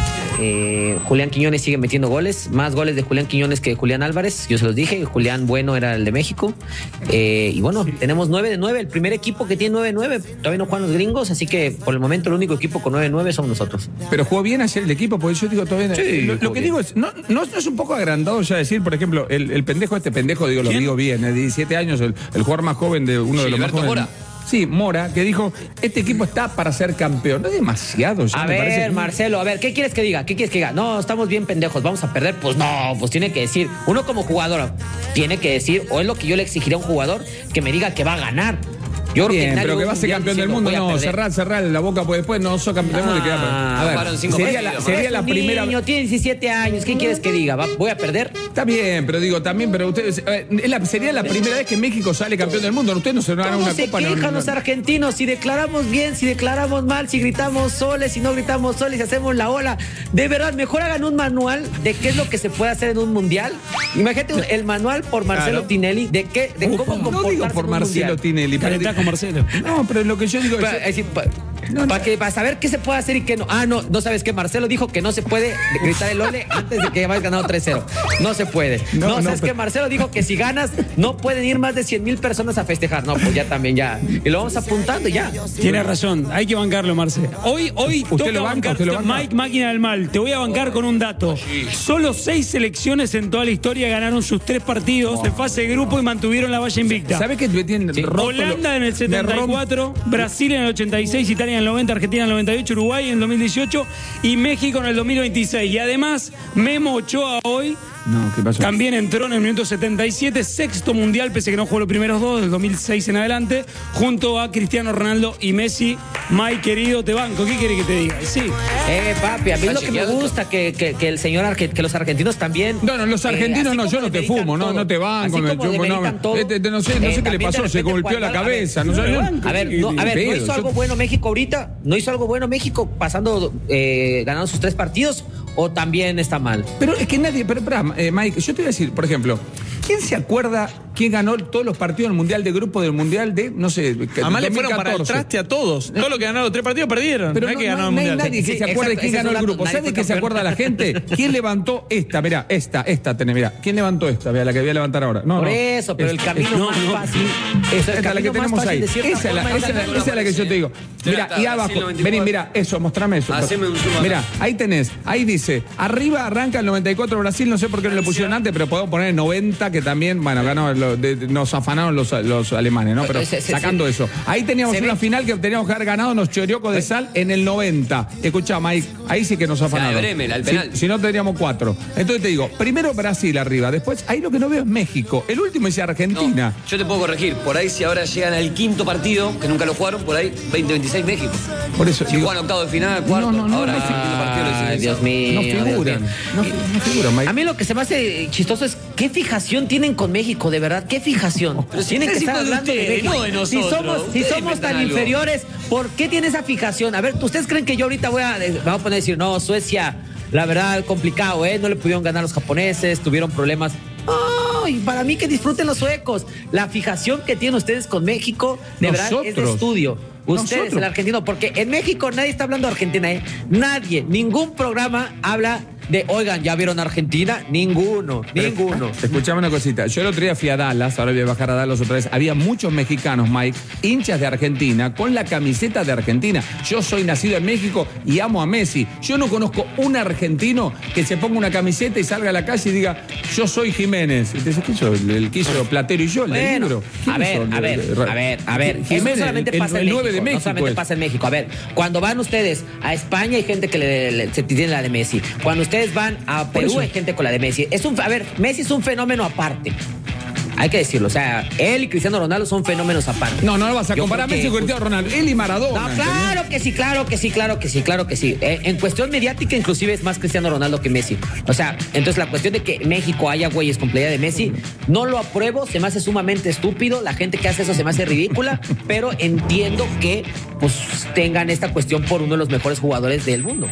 [SPEAKER 14] Eh, Julián Quiñones sigue metiendo goles, más goles de Julián Quiñones que de Julián Álvarez, yo se los dije, Julián Bueno era el de México. Eh, y bueno, tenemos nueve de nueve, el primer equipo que tiene nueve de nueve, todavía no juegan los gringos, así que por el momento el único equipo con nueve de nueve somos nosotros.
[SPEAKER 2] Pero jugó bien ayer el equipo, porque yo digo todavía.
[SPEAKER 14] Sí,
[SPEAKER 2] lo, lo
[SPEAKER 14] jugó
[SPEAKER 2] que
[SPEAKER 14] bien.
[SPEAKER 2] digo es, no, no, no es un poco agrandado ya decir, por ejemplo, el, el pendejo, este pendejo, digo, lo digo bien, de diecisiete años, el, el jugador más joven de uno de los más
[SPEAKER 8] Gilberto
[SPEAKER 2] jóvenes.
[SPEAKER 8] Mora.
[SPEAKER 2] Sí, Mora, que dijo, este equipo está para ser campeón. No es demasiado, ya
[SPEAKER 14] A
[SPEAKER 2] me parece.
[SPEAKER 14] ver, Marcelo, a ver, ¿qué quieres que diga? ¿Qué quieres que diga? No, estamos bien pendejos, vamos a perder. Pues no, pues tiene que decir, uno como jugador tiene que decir, o es lo que yo le exigiría a un jugador, que me diga que va a ganar. Yo creo
[SPEAKER 2] Bien,
[SPEAKER 14] nadie
[SPEAKER 2] pero que
[SPEAKER 14] un
[SPEAKER 2] va a ser
[SPEAKER 14] mundial
[SPEAKER 2] campeón del
[SPEAKER 14] diciendo,
[SPEAKER 2] mundo,
[SPEAKER 14] voy a
[SPEAKER 2] no,
[SPEAKER 14] perder.
[SPEAKER 2] cerrar, cerrar la boca, pues después no sos campeón del mundo y queda.
[SPEAKER 14] Ah,
[SPEAKER 2] A ver,
[SPEAKER 8] jugaron cinco
[SPEAKER 2] sería la,
[SPEAKER 8] partidos,
[SPEAKER 2] sería
[SPEAKER 14] Es
[SPEAKER 2] la
[SPEAKER 14] un
[SPEAKER 2] primera.
[SPEAKER 14] niño, tiene diecisiete años, ¿qué quieres que diga? ¿Va- ¿Voy a perder?
[SPEAKER 2] Está bien, pero digo, también, pero ustedes, eh, es la- sería la primera vez que México sale campeón del mundo. Ustedes no se van a
[SPEAKER 14] ¿Cómo
[SPEAKER 2] una
[SPEAKER 14] se
[SPEAKER 2] copa, no,
[SPEAKER 14] quejan
[SPEAKER 2] no,
[SPEAKER 14] los
[SPEAKER 2] no.
[SPEAKER 14] argentinos? Si declaramos bien, si declaramos mal, si gritamos soles, si no gritamos soles, si hacemos la ola. De verdad, mejor hagan un manual de qué es lo que se puede hacer en un mundial. Imagínate un- el manual por Marcelo
[SPEAKER 2] Claro.
[SPEAKER 14] Tinelli de qué, de
[SPEAKER 2] Upa,
[SPEAKER 14] cómo
[SPEAKER 2] no
[SPEAKER 14] comportarse
[SPEAKER 2] digo por
[SPEAKER 14] en un
[SPEAKER 2] Marcelo
[SPEAKER 14] mundial.
[SPEAKER 2] Tinelli, pero
[SPEAKER 4] Calentá con Marcelo.
[SPEAKER 2] no, pero lo que yo digo es,
[SPEAKER 14] Para, es decir, pa- para que- para saber qué se puede hacer y qué no. Ah, no, no sabes que Marcelo dijo que no se puede gritar el ole antes de que hayas ganado tres cero. No se puede.
[SPEAKER 2] No,
[SPEAKER 14] No,
[SPEAKER 2] no,
[SPEAKER 14] sabes
[SPEAKER 2] pero-
[SPEAKER 14] que Marcelo dijo que si ganas no pueden ir más de cien mil personas a festejar. No, pues ya también ya. Y lo vamos apuntando y ya.
[SPEAKER 4] Tiene razón, hay que bancarlo, Marcelo. Hoy, hoy
[SPEAKER 2] ¿Usted
[SPEAKER 4] toca
[SPEAKER 2] lo banca?
[SPEAKER 4] bancar
[SPEAKER 2] ¿Usted lo banca?
[SPEAKER 4] Mike Máquina del Mal. Te voy a bancar con un dato. Solo seis selecciones en toda la historia ganaron sus tres partidos en fase de grupo y mantuvieron la valla invicta.
[SPEAKER 2] ¿sabes qué me tiene roto?
[SPEAKER 4] Holanda en el
[SPEAKER 2] Me
[SPEAKER 4] setenta y cuatro, Brasil en el ochenta y seis, Italia en el noventa, Argentina en el noventa y ocho, Uruguay en el dos mil dieciocho y México en el dos mil veintiséis. Y además, Memo Ochoa hoy
[SPEAKER 2] No, ¿qué pasó?
[SPEAKER 4] también entró en el minuto setenta y siete, sexto mundial, pese a que no jugó los primeros dos, del dos mil seis en adelante, junto a Cristiano Ronaldo y Messi. Mike, querido, te banco. ¿Qué quiere que te diga? Sí.
[SPEAKER 14] Eh, papi, a mí
[SPEAKER 8] ¿Está
[SPEAKER 14] lo que me
[SPEAKER 8] chequeado
[SPEAKER 14] gusta que, que, que el señor arge- que los argentinos también.
[SPEAKER 2] No, no, los
[SPEAKER 14] eh,
[SPEAKER 2] argentinos
[SPEAKER 14] así
[SPEAKER 2] no, yo
[SPEAKER 14] como
[SPEAKER 2] no te
[SPEAKER 14] demeritan
[SPEAKER 2] fumo, no,
[SPEAKER 14] todo,
[SPEAKER 2] no te banco,
[SPEAKER 14] así
[SPEAKER 2] me
[SPEAKER 14] como
[SPEAKER 2] chupo, no,
[SPEAKER 14] demeritan todo,
[SPEAKER 2] este, no sé, no
[SPEAKER 14] eh,
[SPEAKER 2] sé qué le
[SPEAKER 14] también de
[SPEAKER 2] pasó, se
[SPEAKER 14] repente
[SPEAKER 2] golpeó la
[SPEAKER 14] cuando- a ver,
[SPEAKER 2] cabeza, no sé.
[SPEAKER 14] A ver, no, a ver, ¿no
[SPEAKER 2] Pedo,
[SPEAKER 14] hizo
[SPEAKER 2] yo-
[SPEAKER 14] algo bueno México ahorita? ¿No hizo algo bueno México pasando, eh, ganando sus tres partidos? ¿O también está mal?
[SPEAKER 2] Pero es que nadie, pero espera, eh, Mike, yo te voy a decir, por ejemplo, ¿quién se acuerda quién ganó todos los partidos del Mundial de Grupo del Mundial de, no sé,
[SPEAKER 5] Además le fueron para el
[SPEAKER 2] dos mil catorce.
[SPEAKER 5] traste a todos. Todos los que ganaron los tres partidos perdieron.
[SPEAKER 2] Pero
[SPEAKER 5] no,
[SPEAKER 2] no,
[SPEAKER 5] es que
[SPEAKER 2] no,
[SPEAKER 5] ganaron
[SPEAKER 2] no
[SPEAKER 5] el
[SPEAKER 2] hay
[SPEAKER 5] Mundial.
[SPEAKER 2] nadie que
[SPEAKER 14] Sí,
[SPEAKER 2] se acuerde
[SPEAKER 14] exacto,
[SPEAKER 2] quién
[SPEAKER 14] ese
[SPEAKER 2] ganó
[SPEAKER 14] es
[SPEAKER 2] el
[SPEAKER 14] un
[SPEAKER 2] grupo.
[SPEAKER 14] dato,
[SPEAKER 2] ¿Sabe
[SPEAKER 14] nadie
[SPEAKER 2] de qué
[SPEAKER 14] fue
[SPEAKER 2] se acuerda la
[SPEAKER 14] campeón.
[SPEAKER 2] gente? ¿Quién levantó esta? Mirá, esta, esta tenés, mirá. ¿Quién levantó esta? Mirá, la que voy a levantar ahora. No,
[SPEAKER 14] Por
[SPEAKER 2] no.
[SPEAKER 14] eso, pero el
[SPEAKER 2] Es-
[SPEAKER 14] camino
[SPEAKER 2] es-
[SPEAKER 14] más
[SPEAKER 2] no, no.
[SPEAKER 14] fácil.
[SPEAKER 2] Esa
[SPEAKER 14] el
[SPEAKER 2] es la que
[SPEAKER 14] camino más
[SPEAKER 2] tenemos
[SPEAKER 14] fácil
[SPEAKER 2] ahí.
[SPEAKER 14] de cierta
[SPEAKER 2] Esa es la,
[SPEAKER 14] forma
[SPEAKER 2] esa es la-
[SPEAKER 14] ganarlo.
[SPEAKER 2] esa es la que yo te digo. Mira, y abajo, vení, mira, eso, mostrame eso.
[SPEAKER 8] Haceme un zoom acá.
[SPEAKER 2] Mira, ahí tenés, ahí dice, arriba arranca el noventa y cuatro Brasil, no sé por qué no lo pusieron antes, pero podemos poner el noventa, que también, bueno, ganó, lo- de- de- nos afanaron los, los alemanes, ¿no? Pero
[SPEAKER 14] Se- se-
[SPEAKER 2] sacando
[SPEAKER 14] se-
[SPEAKER 2] eso. Ahí teníamos
[SPEAKER 14] se
[SPEAKER 2] una
[SPEAKER 14] ve-
[SPEAKER 2] final que teníamos que haber ganado, nos choriocos de sal en el noventa. Escuchá, Mike, ahí sí que nos afanaron.
[SPEAKER 8] de Bremen, al
[SPEAKER 2] Si-
[SPEAKER 8] penal.
[SPEAKER 2] Si, no, tendríamos cuatro. Entonces te digo, primero Brasil arriba, después, ahí lo que no veo es México. El último dice Argentina.
[SPEAKER 8] No, yo te puedo corregir. Por ahí, si ahora llegan al quinto partido, que nunca lo jugaron, por ahí veinte veintiséis México.
[SPEAKER 2] Por eso,
[SPEAKER 8] Si
[SPEAKER 2] digo,
[SPEAKER 8] juegan octavo de final, cuarto,
[SPEAKER 2] no, no,
[SPEAKER 8] ahora
[SPEAKER 2] no,
[SPEAKER 8] el quinto partido lo
[SPEAKER 14] Ay,
[SPEAKER 8] dicen.
[SPEAKER 14] Dios mío.
[SPEAKER 2] no
[SPEAKER 14] Dios
[SPEAKER 2] figuran.
[SPEAKER 14] mío.
[SPEAKER 2] No, no figuran, Mike.
[SPEAKER 14] A mí lo que se me hace chistoso es qué fijación tienen con México, de verdad, qué fijación.
[SPEAKER 8] Pero si
[SPEAKER 14] tienen que
[SPEAKER 8] está
[SPEAKER 14] estar
[SPEAKER 8] diciendo
[SPEAKER 14] hablando
[SPEAKER 8] de
[SPEAKER 14] de
[SPEAKER 8] ustedes,
[SPEAKER 14] México.
[SPEAKER 8] no de
[SPEAKER 14] si
[SPEAKER 8] nosotros.
[SPEAKER 14] somos, si
[SPEAKER 8] Ustedes
[SPEAKER 14] somos
[SPEAKER 8] inventan
[SPEAKER 14] tan
[SPEAKER 8] algo.
[SPEAKER 14] inferiores, ¿por qué tiene esa fijación? A ver, ¿ustedes creen que yo ahorita voy a, eh, vamos a poner a decir, no, Suecia, la verdad, complicado, ¿eh? No le pudieron ganar los japoneses, tuvieron problemas. No, y para mí que disfruten los suecos. La fijación que tienen ustedes con México, de verdad, es de
[SPEAKER 2] Nosotros.
[SPEAKER 14] estudio. Ustedes,
[SPEAKER 2] Nosotros.
[SPEAKER 14] el argentino, porque en México nadie está hablando de Argentina, ¿eh? Nadie, ningún programa habla de, oigan, ¿ya vieron Argentina? Ninguno, ninguno.
[SPEAKER 2] Escuchame una cosita. Yo el otro día fui a Dallas, ahora voy a bajar a Dallas otra vez. Había muchos mexicanos, Mike, hinchas de Argentina, con la camiseta de Argentina. Yo soy nacido en México y amo a Messi. Yo no conozco un argentino que se ponga una camiseta y salga a la calle y diga, yo soy Jiménez. Y te dice, ¿qué hizo? El, el que hizo Platero y yo, el del
[SPEAKER 14] Bueno,
[SPEAKER 2] libro.
[SPEAKER 14] a ver,
[SPEAKER 2] hizo?
[SPEAKER 14] a ver, a ver, a ver. Eso
[SPEAKER 2] Jiménez,
[SPEAKER 14] no solamente
[SPEAKER 2] el-
[SPEAKER 14] pasa
[SPEAKER 2] el
[SPEAKER 14] en
[SPEAKER 2] nueve
[SPEAKER 14] México,
[SPEAKER 2] de México
[SPEAKER 14] no solamente
[SPEAKER 2] es.
[SPEAKER 14] pasa en México. A ver, cuando van ustedes a España hay gente que le, le- se tiene la de Messi. Cuando ustedes van a Perú
[SPEAKER 2] eso.
[SPEAKER 14] hay gente con la de Messi. Es un, a ver, Messi es un fenómeno aparte. Hay que decirlo, o sea, él y Cristiano Ronaldo son fenómenos aparte.
[SPEAKER 2] No, no lo vas a
[SPEAKER 14] Yo
[SPEAKER 2] comparar a
[SPEAKER 14] creo
[SPEAKER 2] Messi
[SPEAKER 14] que-
[SPEAKER 2] con Cristiano Ronaldo. Él y Maradona.
[SPEAKER 14] No,
[SPEAKER 2] ¿entendés?
[SPEAKER 14] claro que sí, claro que sí, claro que sí, claro que sí. Eh, en cuestión mediática, inclusive es más Cristiano Ronaldo que Messi. O sea, entonces la cuestión de que México haya güeyes con playera de Messi, no lo apruebo, se me hace sumamente estúpido. La gente que hace eso se me hace ridícula, pero entiendo que pues tengan esta cuestión por uno de los mejores jugadores del mundo.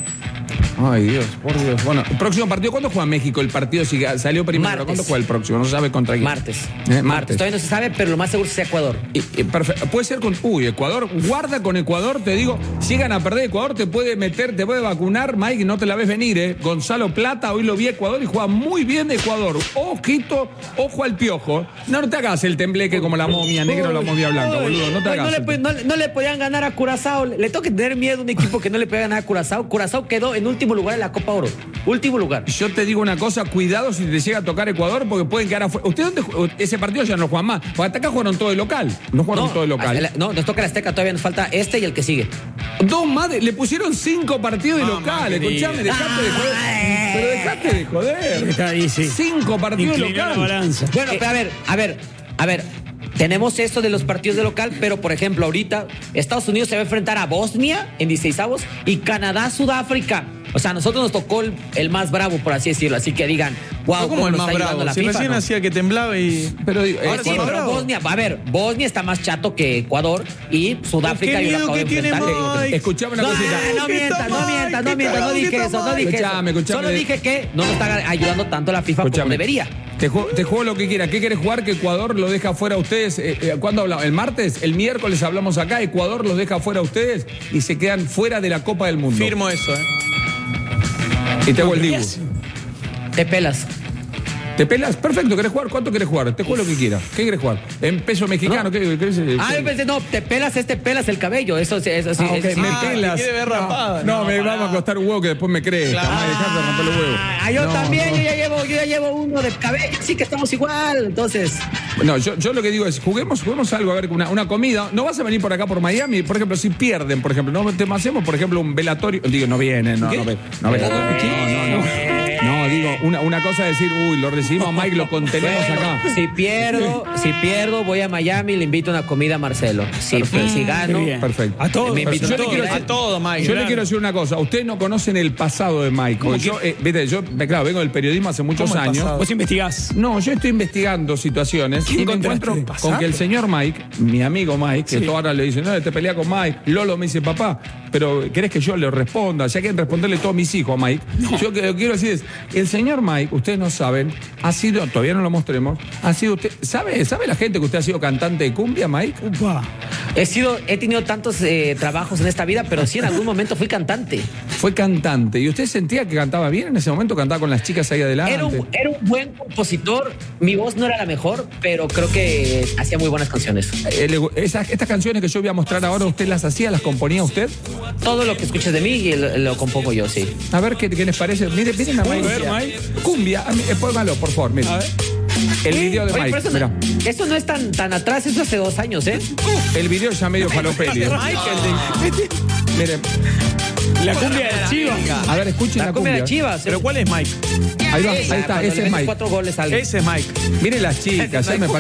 [SPEAKER 2] Ay, Dios, por Dios. Bueno, el próximo partido, ¿cuándo juega México? El partido si salió primero.
[SPEAKER 14] Martes.
[SPEAKER 2] ¿Cuándo juega el próximo? No se sabe contra quién.
[SPEAKER 14] Martes.
[SPEAKER 2] Eh,
[SPEAKER 14] Martes. Todavía no se sabe, pero lo más seguro es que sea Ecuador.
[SPEAKER 2] Y- y perfecto. Puede ser con. Uy, Ecuador. Guarda con Ecuador, te digo. Si llegan a perder Ecuador, te puede meter, te puede vacunar, Mike, no te la ves venir, ¿eh? Gonzalo Plata, hoy lo vi a Ecuador y juega muy bien Ecuador. Ojito, ojo al piojo. No, no te hagas el tembleque como la momia negra o la momia blanca,
[SPEAKER 14] Uy,
[SPEAKER 2] boludo. No te
[SPEAKER 14] uy,
[SPEAKER 2] hagas.
[SPEAKER 14] no, le,
[SPEAKER 2] el-
[SPEAKER 14] pu- no le- no le podían ganar a Curazao. Le tengo que tener miedo a un equipo que no le pueda ganar a Curazao. Curazao quedó en último lugar en la Copa Oro. Último lugar.
[SPEAKER 2] Yo te digo una cosa, cuidado si te llega a tocar Ecuador, porque pueden quedar afuera. ¿Usted dónde ju- ese partido ya no lo juegan más? Porque hasta acá jugaron todo de local. No jugaron todo de local.
[SPEAKER 14] el- no, nos toca el Azteca, todavía nos falta este y el que sigue.
[SPEAKER 2] Dos más, de- le pusieron cinco partidos de
[SPEAKER 5] Ah,
[SPEAKER 2] local.
[SPEAKER 5] querido.
[SPEAKER 2] Escuchame, dejate de joder. Pero dejate de joder.
[SPEAKER 4] Está ahí, sí.
[SPEAKER 2] Cinco partidos de
[SPEAKER 4] Inclinó la
[SPEAKER 2] local.
[SPEAKER 4] balanza.
[SPEAKER 14] Bueno, pero a ver, a ver, a ver. Tenemos esto de los partidos de local, pero por ejemplo, ahorita Estados Unidos se va a enfrentar a Bosnia en dieciseisavos y Canadá, Sudáfrica. O sea, a nosotros nos tocó el, el más bravo, por así decirlo. Así que digan, wow,
[SPEAKER 5] como el
[SPEAKER 14] nos
[SPEAKER 5] más
[SPEAKER 14] está ayudando
[SPEAKER 5] bravo.
[SPEAKER 14] la
[SPEAKER 5] Si
[SPEAKER 14] FIFA,
[SPEAKER 5] recién
[SPEAKER 14] ¿no?
[SPEAKER 5] hacía que temblaba y.
[SPEAKER 2] Pero digo,
[SPEAKER 14] Ahora
[SPEAKER 2] eh,
[SPEAKER 14] sí,
[SPEAKER 2] Ecuador-
[SPEAKER 14] pero Bosnia, a ver, Bosnia está más chato que Ecuador y Sudáfrica.
[SPEAKER 5] Qué
[SPEAKER 14] yo lo
[SPEAKER 5] miedo
[SPEAKER 14] acabo de
[SPEAKER 5] que tiene
[SPEAKER 14] enfrentar.
[SPEAKER 5] Mike.
[SPEAKER 2] Escuchame una
[SPEAKER 14] No,
[SPEAKER 2] cosita.
[SPEAKER 14] no
[SPEAKER 5] ¿Qué
[SPEAKER 14] mientas, no
[SPEAKER 5] está
[SPEAKER 14] mientas, no
[SPEAKER 5] Mike?
[SPEAKER 14] mientas, no
[SPEAKER 5] ¿Qué
[SPEAKER 14] dije
[SPEAKER 5] está
[SPEAKER 14] eso, no dije
[SPEAKER 2] Escuchame,
[SPEAKER 14] eso.
[SPEAKER 2] escuchame.
[SPEAKER 14] Solo dije que no nos está ayudando tanto la FIFA como
[SPEAKER 2] Escuchame.
[SPEAKER 14] debería.
[SPEAKER 2] Te juego, te juego lo que quiera. ¿Qué querés jugar? Que Ecuador lo deja fuera a ustedes. Eh, eh, ¿Cuándo hablamos? ¿El martes? El miércoles hablamos acá. Ecuador los deja fuera a ustedes y se quedan fuera de la Copa del Mundo.
[SPEAKER 5] Firmo eso, ¿eh?
[SPEAKER 2] Y te hago el dibu.
[SPEAKER 14] Te pelas.
[SPEAKER 2] ¿Te pelas? Perfecto, ¿querés jugar? ¿Cuánto querés jugar? Te juego lo que quieras. ¿Qué querés jugar? ¿En peso mexicano?
[SPEAKER 14] No.
[SPEAKER 2] ¿Qué querés? Eh,
[SPEAKER 14] Ah,
[SPEAKER 2] ¿qué?
[SPEAKER 14] yo pensé, no, te pelas, este pelas el cabello. Eso, sí, eso sí.
[SPEAKER 2] Ah, ok,
[SPEAKER 14] eso sí.
[SPEAKER 2] me
[SPEAKER 5] Ah,
[SPEAKER 2] pelas.
[SPEAKER 5] te quiere ver rapada.
[SPEAKER 2] No,
[SPEAKER 5] No,
[SPEAKER 2] me
[SPEAKER 5] pará.
[SPEAKER 2] vamos a costar un huevo que después me crees.
[SPEAKER 5] Claro.
[SPEAKER 2] Jamás dejate de romper los huevos.
[SPEAKER 14] Ah, yo
[SPEAKER 2] No,
[SPEAKER 14] también,
[SPEAKER 2] no.
[SPEAKER 14] yo ya llevo, yo ya llevo uno de cabello, sí que estamos igual, entonces.
[SPEAKER 2] No, yo, yo lo que digo es, juguemos, juguemos algo, a ver, una, una comida. No vas a venir por acá por Miami, por ejemplo, si pierden, por ejemplo, no te hacemos, por ejemplo, un velatorio. Digo, no vienen, no, no, ve- no, ve- no, no, no. No, digo, una, una cosa es decir, uy, lo recibimos a Mike, lo contenemos acá.
[SPEAKER 14] Si pierdo, si pierdo, voy a Miami y le invito una comida a Marcelo. Si, si gano,
[SPEAKER 4] Qué bien.
[SPEAKER 2] Perfecto.
[SPEAKER 4] A todos.
[SPEAKER 14] Me invito
[SPEAKER 2] Yo
[SPEAKER 14] a
[SPEAKER 2] le
[SPEAKER 14] todos,
[SPEAKER 2] quiero
[SPEAKER 14] ¿eh?
[SPEAKER 2] decir-
[SPEAKER 5] A todo, Mike.
[SPEAKER 2] Yo le
[SPEAKER 5] claro.
[SPEAKER 2] quiero decir una cosa. Ustedes no conocen el pasado de Mike. Porque yo, eh, viste, yo, claro, vengo del periodismo hace muchos
[SPEAKER 5] ¿Cómo el
[SPEAKER 2] años.
[SPEAKER 5] pasado?
[SPEAKER 4] Vos investigás.
[SPEAKER 2] No, yo estoy investigando situaciones
[SPEAKER 4] ¿Qué
[SPEAKER 2] y me
[SPEAKER 4] encontraste?
[SPEAKER 2] encuentro
[SPEAKER 4] ¿Pasado?
[SPEAKER 2] con que el señor Mike, mi amigo Mike, que
[SPEAKER 4] Sí.
[SPEAKER 2] todo ahora le dice, no, te pelea con Mike. Lolo me dice, papá, pero ¿querés que yo le responda? Ya quieren responderle todos mis hijos a Mike. No. Yo lo que quiero decir es, el señor Mike, ustedes no saben, ha sido, todavía no lo mostremos, ha sido usted, ¿sabe, ¿sabe la gente que usted ha sido cantante de cumbia, Mike?
[SPEAKER 4] Upa.
[SPEAKER 14] He sido, he tenido tantos eh, trabajos en esta vida, pero sí en algún momento fui cantante.
[SPEAKER 2] Fue cantante. ¿Y usted sentía que cantaba bien en ese momento? ¿Cantaba con las chicas ahí adelante?
[SPEAKER 14] Era un, era un buen compositor. Mi voz no era la mejor, pero creo que hacía muy buenas canciones.
[SPEAKER 2] Eh, esas, estas canciones que yo voy a mostrar ahora, ¿usted las hacía? ¿Las componía usted?
[SPEAKER 14] Todo lo que escuches de mí y lo, lo compongo yo, sí.
[SPEAKER 2] A ver qué, qué les parece. Miren, miren a Mike.
[SPEAKER 4] ver, Mike.
[SPEAKER 2] Cumbia. A mí, eh, póngalo, por favor, miren.
[SPEAKER 4] A ver.
[SPEAKER 2] El video de
[SPEAKER 14] Oye,
[SPEAKER 2] Mike.
[SPEAKER 14] pero eso, no, eso no es tan, tan atrás, eso hace dos años, ¿eh?
[SPEAKER 2] El video ya medio falopelio. Miren.
[SPEAKER 4] La cumbia de Chivas.
[SPEAKER 2] A ver, escuchen la,
[SPEAKER 14] La
[SPEAKER 2] cumbia.
[SPEAKER 14] cumbia de Chivas.
[SPEAKER 5] ¿Pero cuál es Mike?
[SPEAKER 2] Ahí va, ahí está,
[SPEAKER 14] Cuando
[SPEAKER 2] ese
[SPEAKER 14] le
[SPEAKER 2] es
[SPEAKER 14] metes
[SPEAKER 2] Mike.
[SPEAKER 14] cuatro goles al...
[SPEAKER 5] Ese es Mike.
[SPEAKER 2] Miren las chicas, ya me